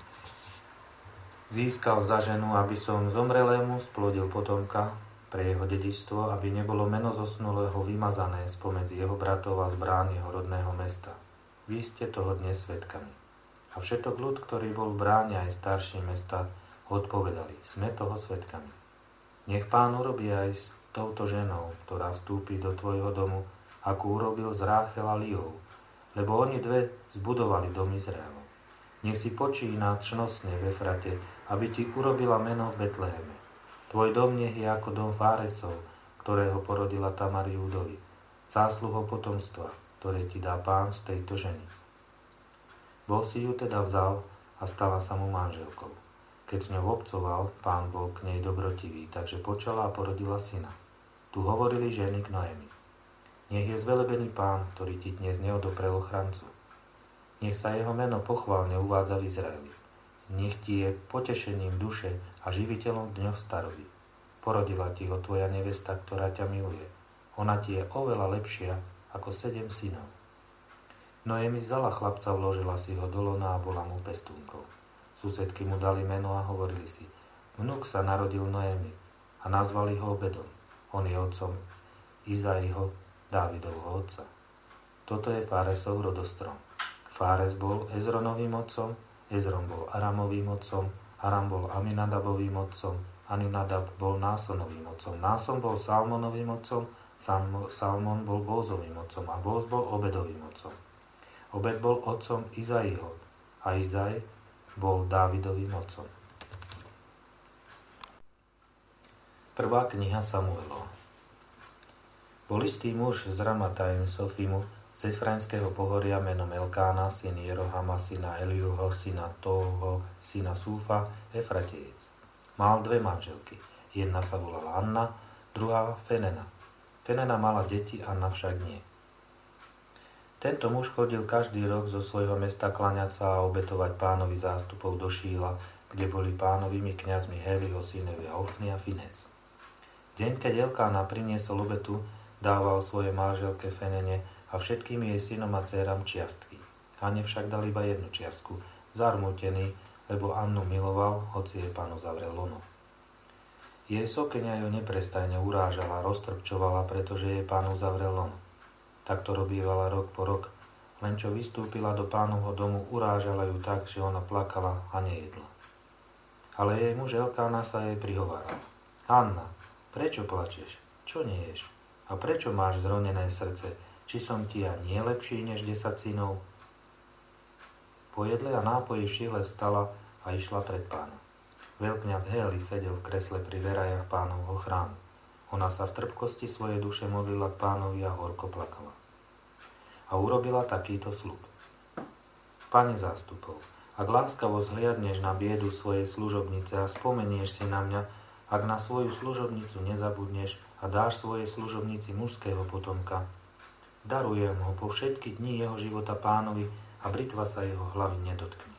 získal za ženu, aby som zomrelému splodil potomka pre jeho dedičstvo, aby nebolo meno zosnulého vymazané spomedzi jeho bratov a z brán jeho rodného mesta. Vy ste toho dnes svedkami. A všetok ľud, ktorý bol v bráne aj starší mesta, odpovedali: sme toho svedkami. Nech Pán urobí aj s touto ženou, ktorá vstúpi do tvojho domu, ako urobil z Ráchel a Liou, lebo oni dve zbudovali dom Izraelu. Nech si počína čnostne v Efrate, aby ti urobila meno v Betleheme. Tvoj dom nech je ako dom Fáresov, ktorého porodila Tamar Júdovi, zásluhou potomstva, ktoré ti dá Pán z tejto ženy. Boh si ju teda vzal a stala sa mu manželkou. Keď s ňou obcoval, Pán bol k nej dobrotivý, takže počala a porodila syna. Tu hovorili ženy k Noémi: nech je zvelebený Pán, ktorý ti dnes neodoprel ochrancu. Nech sa jeho meno pochválne uvádza v Izraeli. Nech ti je potešením duše a živiteľom v dňoch staroby. Porodila ti ho tvoja nevesta, ktorá ťa miluje. Ona ti je oveľa lepšia ako sedem synov. Noémi vzala chlapca, vložila si ho do lona a bola mu pestúnkou. Susedky mu dali meno a hovorili si: vnuk sa narodil Noémi, a nazvali ho Obedom. On je otcom Izaiho, Dávidovho otca. Toto je Fáresov rodostrom. Fáres bol Ezronovým otcom, Ezron bol Aramovým otcom, Aram bol Aminadabovým otcom, Aminadab bol Násonovým otcom, Náson bol Salmonovým otcom, Salmon bol Bózovým otcom a Bóz bol Obedovým otcom. Obed bol otcom Izaiho a Izaj bol Dávidovým otcom. Prvá kniha Samuelova. Bol istý muž z Ramataim Sofimu, z Efraimského pohoria menom Elkána, syn Jerohama, syna Eliuho, syna Tóho, syna Súfa, Efratejec. Mal dve manželky. Jedna sa volala Anna, druhá Fenena. Fenena mala deti, Anna však nie. Tento muž chodil každý rok zo svojho mesta klaňať sa a obetovať Pánovi zástupov do Šíla, kde boli Pánovými kňazmi Héliho synovia Ofni a Fines. Deň, keď Elkána priniesol obetu, dával svojej manželke Fenene a všetkým jej synom a dcéram čiastky. Anne však dal iba jednu čiastku, zarmútený, lebo Annu miloval, hoci jej Pán uzavrel lono. Jej sokeňa ju neprestajne urážala, roztrpčovala, pretože jej Pán uzavrel lono. Tak to robívala rok po rok, len čo vystúpila do Pánovho domu, urážala ju tak, že ona plakala a nejedla. Ale jej muž Elkána sa jej prihováral: Anna, prečo plačeš? Čo neješ? A prečo máš zronené srdce? Či som ti ja nie lepší než desať synov? Po jedle a nápoji v Šíle vstala a išla pred Pána. Veľkňaz Héli sedel v kresle pri verajach Pánovho chrámu. Ona sa v trpkosti svojej duše modlila k Pánovi a horko plakala. A urobila takýto sľub: Pane zástupov, ak láskavo zhliadneš na biedu svojej služobnice a spomenieš si na mňa, ak na svoju služobnicu nezabudneš a dáš svojej služobnici mužského potomka, darujem ho po všetky dni jeho života Pánovi a britva sa jeho hlavy nedotkne.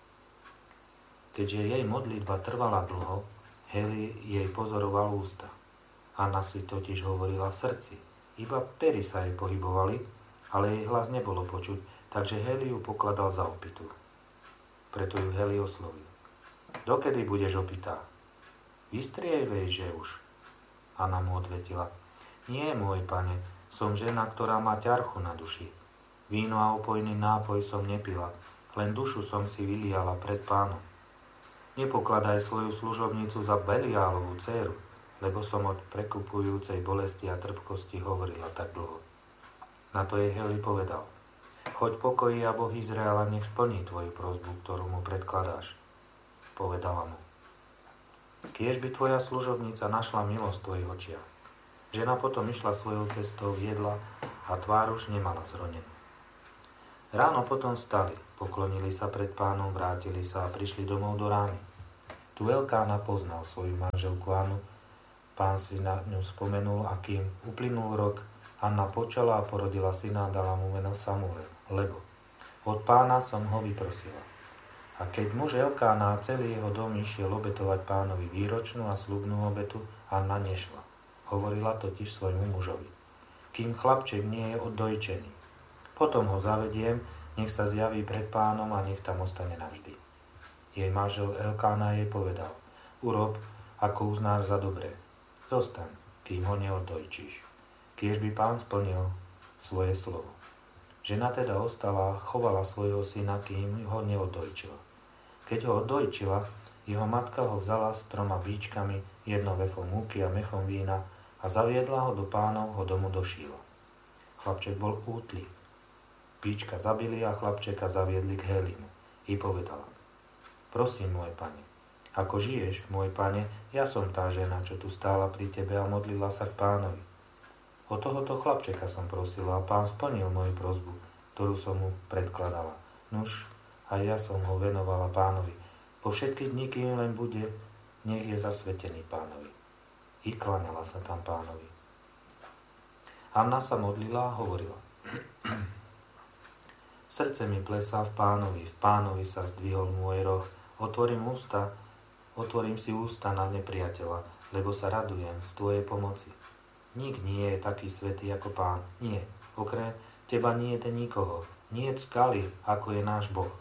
Keďže jej modlitba trvala dlho, Héli jej pozoroval ústa. Anna si totiž hovorila v srdci. Iba pery sa jej pohybovali, ale jej hlas nebolo počuť, takže Héli ju pokladal za opitú. Preto ju Héli oslovil: Dokedy budeš opitá? Vystrievej, že už. Anna mu odvetila: Nie, môj pane, som žena, ktorá má ťarchu na duši. Víno a opojný nápoj som nepila, len dušu som si vyliala pred Pánom. Nepokladaj svoju služobnicu za Beliálovú dcéru, lebo som od prekupujúcej bolesti a trpkosti hovorila tak dlho. Na to jej Héli povedal: Choď pokoji a Boh Izraela nech splní tvoju prosbu, ktorú mu predkladáš. Povedala mu: Kiež by tvoja služobnica našla milosť v tvojich očiach. Žena potom išla svojou cestou, jedla a tvár už nemala zronenú. Ráno potom vstali, poklonili sa pred pánom, vrátili sa a prišli domov do rámy. Tu Elkána poznal svoju manželku Annu, pán si na ňu spomenul a kým uplynul rok, Anna počala a porodila syna a dala mu meno Samuel, lebo od pána som ho vyprosila. A keď muž Elkána a celý jeho dom išiel obetovať pánovi výročnú a sľubnú obetu, Anna nešla. Hovorila totiž svojmu mužovi, kým chlapček nie je oddojčený. Potom ho zavediem, nech sa zjaví pred pánom a nech tam ostane navždy. Jej manžel Elkána jej povedal, urob, ako uznáš za dobré. Zostaň, kým ho neoddojčíš. Kiež by pán splnil svoje slovo. Žena teda ostala a chovala svojho syna, kým ho neoddojčila. Keď ho oddojčila, jeho matka ho vzala s troma bíčkami, jedno vefom múky a mechom vína a zaviedla ho do pánovho domu do Šíla. Chlapček bol útly. Bíčka zabili a chlapčeka zaviedli k Hélimu. I povedala, prosím, môj pane, ako žiješ, môj pane, ja som tá žena, čo tu stála pri tebe a modlila sa k pánovi. O tohoto chlapčeka som prosila a pán splnil moju prosbu, ktorú som mu predkladala. Nuž, a ja som ho venovala pánovi. Po všetky dni, kým len bude, nech je zasvetený pánovi. I kláňala sa tam pánovi. Anna sa modlila a hovorila, srdce mi plesá v pánovi, v pánovi sa zdvihol môj roh, otvorím ústa, otvorím si ústa na nepriateľa, lebo sa radujem z tvojej pomoci. Nik nie je taký svätý ako pán, nie, okrem teba nie je nikoho, nie je skaly, ako je náš Boh.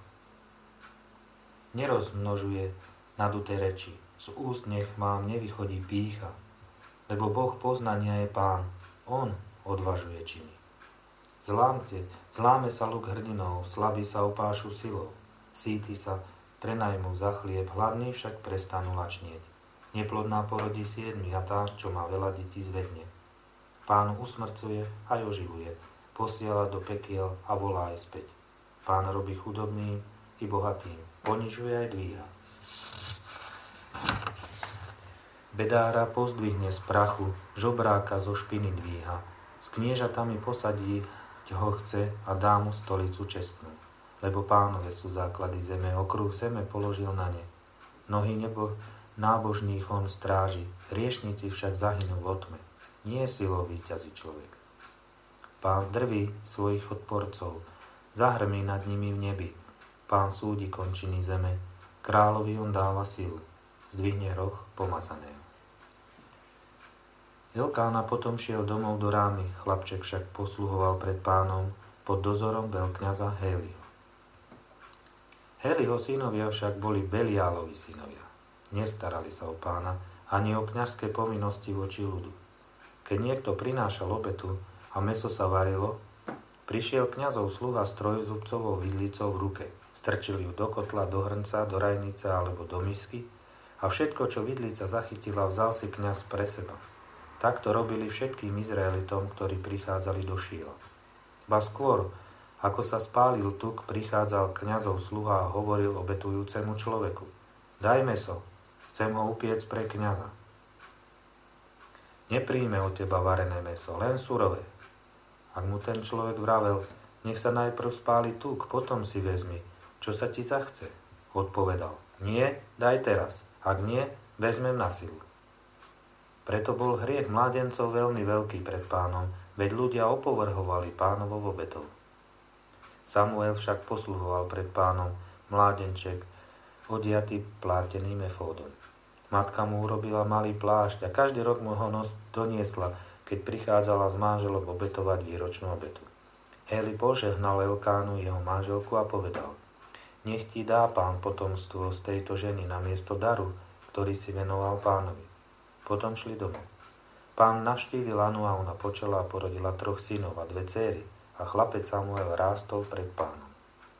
Nerozmnožuje naduté reči, z úst nech mám nevychodí pýcha, lebo Boh poznania je pán, on odvažuje činy. Zlámte, zláme sa luk hrdinov, slabí sa opášu silou, síti sa prenajmú za chlieb, hladní však prestanú lačnieť. Neplodná porodí siedmi a tá, čo má veľa detí, zvedne. Pán usmrcuje aj oživuje, posiela do pekiel a volá aj späť. Pán robí chudobným i bohatým, ponižuje aj dvíha. Bedára pozdvihne z prachu, žobráka zo špiny dvíha, s kniežatami posadí ho chce a dá mu stolicu čestnú. Lebo pánové sú základy zeme, okruh zeme položil na ne. Nohy nebo nábožných on stráži, hriešnici však zahynú v otme. Nie silou víťazí človek. Pán zdrví svojich odporcov, zahrmí nad nimi v nebi. Pán súdi končiny zeme, kráľovi on dáva silu, zdvihne roh pomazaného. Elkána potom šiel domov do Rámy, chlapček však posluhoval pred pánom pod dozorom veľkňaza Héliho. Héliho synovia však boli Beliálovi synovia. Nestarali sa o pána ani o kňazské povinnosti voči ľudu. Keď niekto prinášal obetu a mäso sa varilo, prišiel kňazov sluha s trojzubcovou vidlicou v ruke. Strčil ju do kotla, do hrnca, do rajnice alebo do misky a všetko, čo vidlica zachytila, vzal si kňaz pre seba. Takto robili všetkým Izraelitom, ktorí prichádzali do Šíla. Ba skôr, ako sa spálil tuk, prichádzal kňazov sluha a hovoril obetujúcemu človeku. Daj mäso, chcem ho upiec pre kňaza. Nepríjme od teba varené mäso, len surové. Ak mu ten človek vravel, nech sa najprv spáli tuk, potom si vezmi, čo sa ti zachce. Odpovedal, nie, daj teraz, ak nie, vezmem na silu. Preto bol hriech mládencov veľmi veľký pred pánom, veď ľudia opovrhovali pánovou obetou. Samuel však posluhoval pred pánom, mládenček, odiatý pláteným efódom. Matka mu urobila malý plášť a každý rok mu ho nos doniesla, keď prichádzala s manželom obetovať výročnú obetu. Héli požehnal Elkánu, jeho manželku, a povedal, nech ti dá pán potomstvo z tejto ženy namiesto daru, ktorý si venoval pánovi. Potom šli domov. Pán navštívil Anu a ona počala a porodila troch synov a dve céry a chlapec Samuel rástol pred pánom.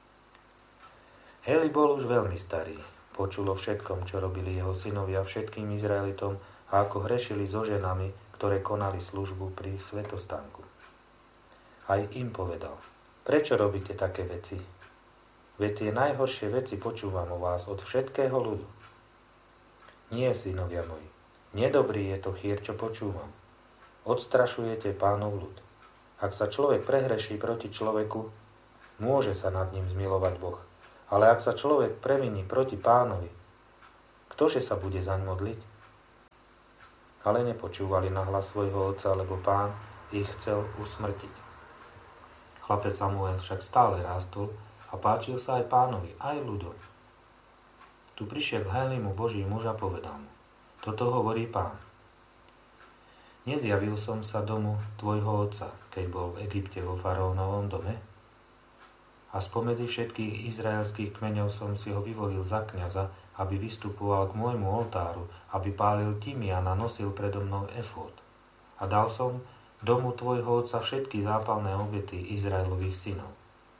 Héli bol už veľmi starý. Počul o všetkom, čo robili jeho synovia všetkým Izraelitom a ako hrešili so ženami, ktoré konali službu pri svätostánku. Aj im povedal, prečo robíte také veci? Veď tie najhoršie veci počúvam o vás od všetkého ľudu. Nie, synovia moji. Nedobrý je to chýr, čo počúvam. Odstrašujete pánov ľud. Ak sa človek prehreší proti človeku, môže sa nad ním zmilovať Boh. Ale ak sa človek previní proti Pánovi, ktože sa bude zaň modliť? Ale nepočúvali na hlas svojho otca, lebo Pán ich chcel usmrtiť. Chlapec Samuel však stále rástol a páčil sa aj Pánovi, aj ľuďom. Tu prišiel k Hélimu Boží muž a povedal mu: Toto hovorí Pán. Nezjavil som sa domu tvojho otca, keď bol v Egypte vo faraónovom dome? A spomedzi všetkých izraelských kmeňov som si ho vyvolil za kňaza, aby vystupoval k môjmu oltáru, aby pálil tymian a nosil predo mnou efód. A dal som domu tvojho otca všetky zápalné obety Izraelových synov.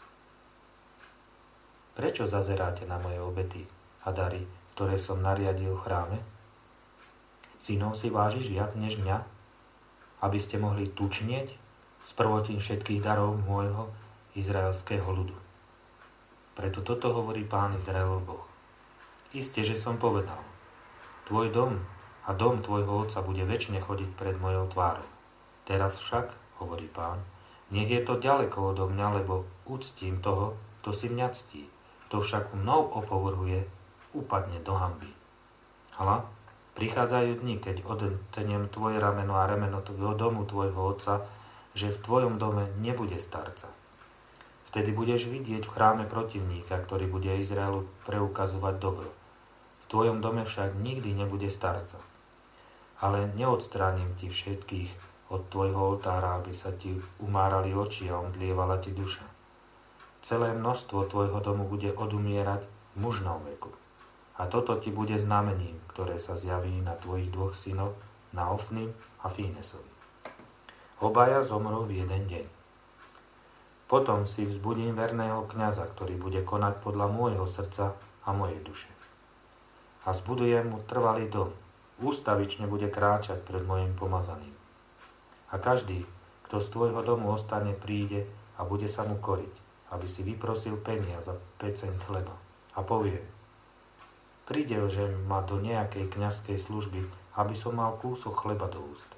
Prečo zazeráte na moje obety a dary, ktoré som nariadil v chráme? Synov si vážiš viac než mňa, aby ste mohli tučnieť z prvotín všetkých darov môjho izraelského ľudu. Preto toto hovorí Pán Izraelov Boh. Isté, že som povedal: Tvoj dom a dom tvojho otca bude večne chodiť pred mojou tvárou. Teraz však, hovorí Pán, nech je to ďaleko odo mňa, lebo uctím toho, kto si mňa ctí. Kto však mnou opovrhuje, upadne do hanby. Hľa, prichádzajú dni, keď odtrnem tvoje rameno a rameno tvojho domu tvojho otca, že v tvojom dome nebude starca. Vtedy budeš vidieť v chráme protivníka, ktorý bude Izraelu preukazovať dobro. V tvojom dome však nikdy nebude starca. Ale neodstránim ti všetkých od tvojho oltára, aby sa ti umárali oči a omdlievala ti duša. Celé množstvo tvojho domu bude odumierať v mužnom veku. A toto ti bude znamením, ktoré sa zjaví na tvojich dvoch synoch, na Ofnim a Fínesovi. Obaja zomrú v jeden deň. Potom si vzbudím verného kňaza, ktorý bude konať podľa môjho srdca a mojej duše. A zbudujem mu trvalý dom. Ústavične bude kráčať pred mojim pomazaným. A každý, kto z tvojho domu ostane, príde a bude sa mu koriť, aby si vyprosil peniaz za peceň chleba. A povie: Pridelže ma do nejakej kňazskej služby, aby som mal kúsok chleba do úst.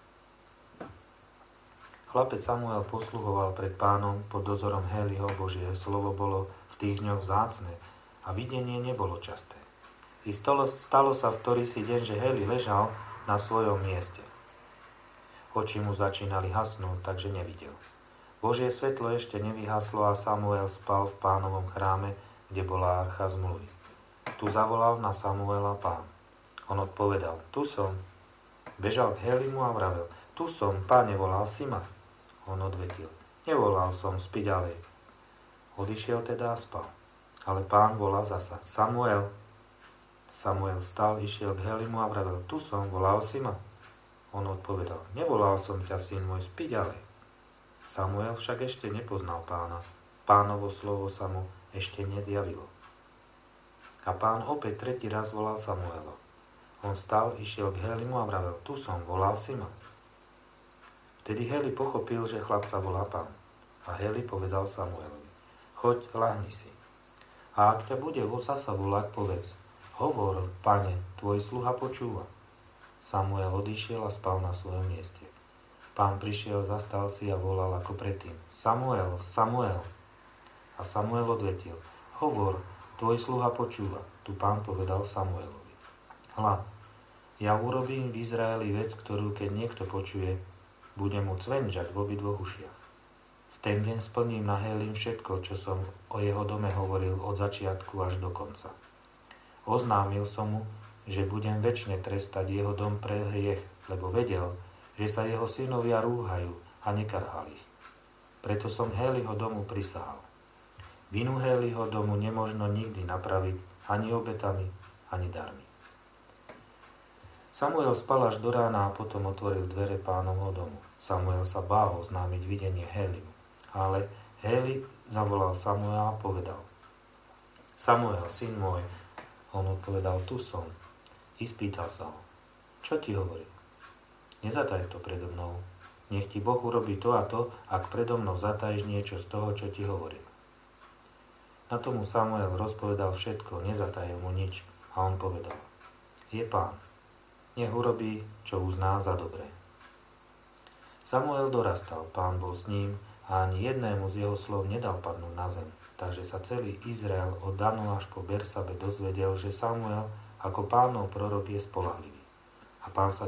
Chlapec Samuel posluhoval pred Pánom pod dozorom Héliho. Božie slovo bolo v tých dňoch vzácne a videnie nebolo časté. I stalo, stalo sa v ktorý si deň, že Héli ležal na svojom mieste. Oči mu začínali hasnúť, takže nevidel. Božie svetlo ešte nevyhaslo a Samuel spal v Pánovom chráme, kde bola archa zmluvy. Tu zavolal na Samuela Pán. On odpovedal: Tu som. Bežal k Hélimu a vravel: Tu som, Páne, volal si ma? On odvetil: Nevolal som, spí ďalej. Odišiel teda a spal. Ale Pán volal zasa: Samuel. Samuel vstal, išiel k Hélimu a vravel: Tu som, volal si ma? On odpovedal: Nevolal som ťa, syn môj, spí ďalej. Samuel však ešte nepoznal Pána. Pánovo slovo sa mu ešte nezjavilo. A Pán opäť tretí raz volal Samuela. On stal, išiel k Hélimu a vravel: Tu som, volal si ma? Vtedy Héli pochopil, že chlapca volá Pán. A Héli povedal Samuelovi: Choď, ľahni si. A ak ťa bude zasa volať, povedz: Hovor, Pane, tvoj sluha počúva. Samuel odišiel a spal na svojom mieste. Pán prišiel, zastal si a volal ako predtým: Samuel, Samuel. A Samuel odvetil: Hovor, tvoj sluha počúva. Tu Pán povedal Samuelovi: Hľa, ja urobím v Izraeli vec, ktorú keď niekto počuje, bude mu cvenžať v obidvoch ušiach. V ten deň splním na Hélim všetko, čo som o jeho dome hovoril od začiatku až do konca. Oznámil som mu, že budem večne trestať jeho dom pre hriech, lebo vedel, že sa jeho synovia rúhajú a nekarhal ich. Preto som Héliho domu prisahal. Vinu Héliho domu nemožno nikdy napraviť ani obetami, ani darmi. Samuel spal až do rána a potom otvoril dvere Pánovho domu. Samuel sa bál oznámiť videnie Hélimu, ale Héli zavolal Samuela a povedal: Samuel, syn môj. On odpovedal: Tu som. I spýtal sa ho: Čo ti hovorí? Nezataj to predo mnou. Nech ti Boh urobí to a to, ak predo mnou zatajíš niečo z toho, čo ti hovoril. Na tomu Samuel rozpovedal všetko, nezatajil mu nič. A on povedal: Je Pán. Nech urobí, čo uzná za dobré. Samuel dorastal, Pán bol s ním a ani jednému z jeho slov nedal padnúť na zem. Takže sa celý Izrael od Danu až po Bersabe dozvedel, že Samuel ako Pánov prorok je spoľahlivý. A Pán sa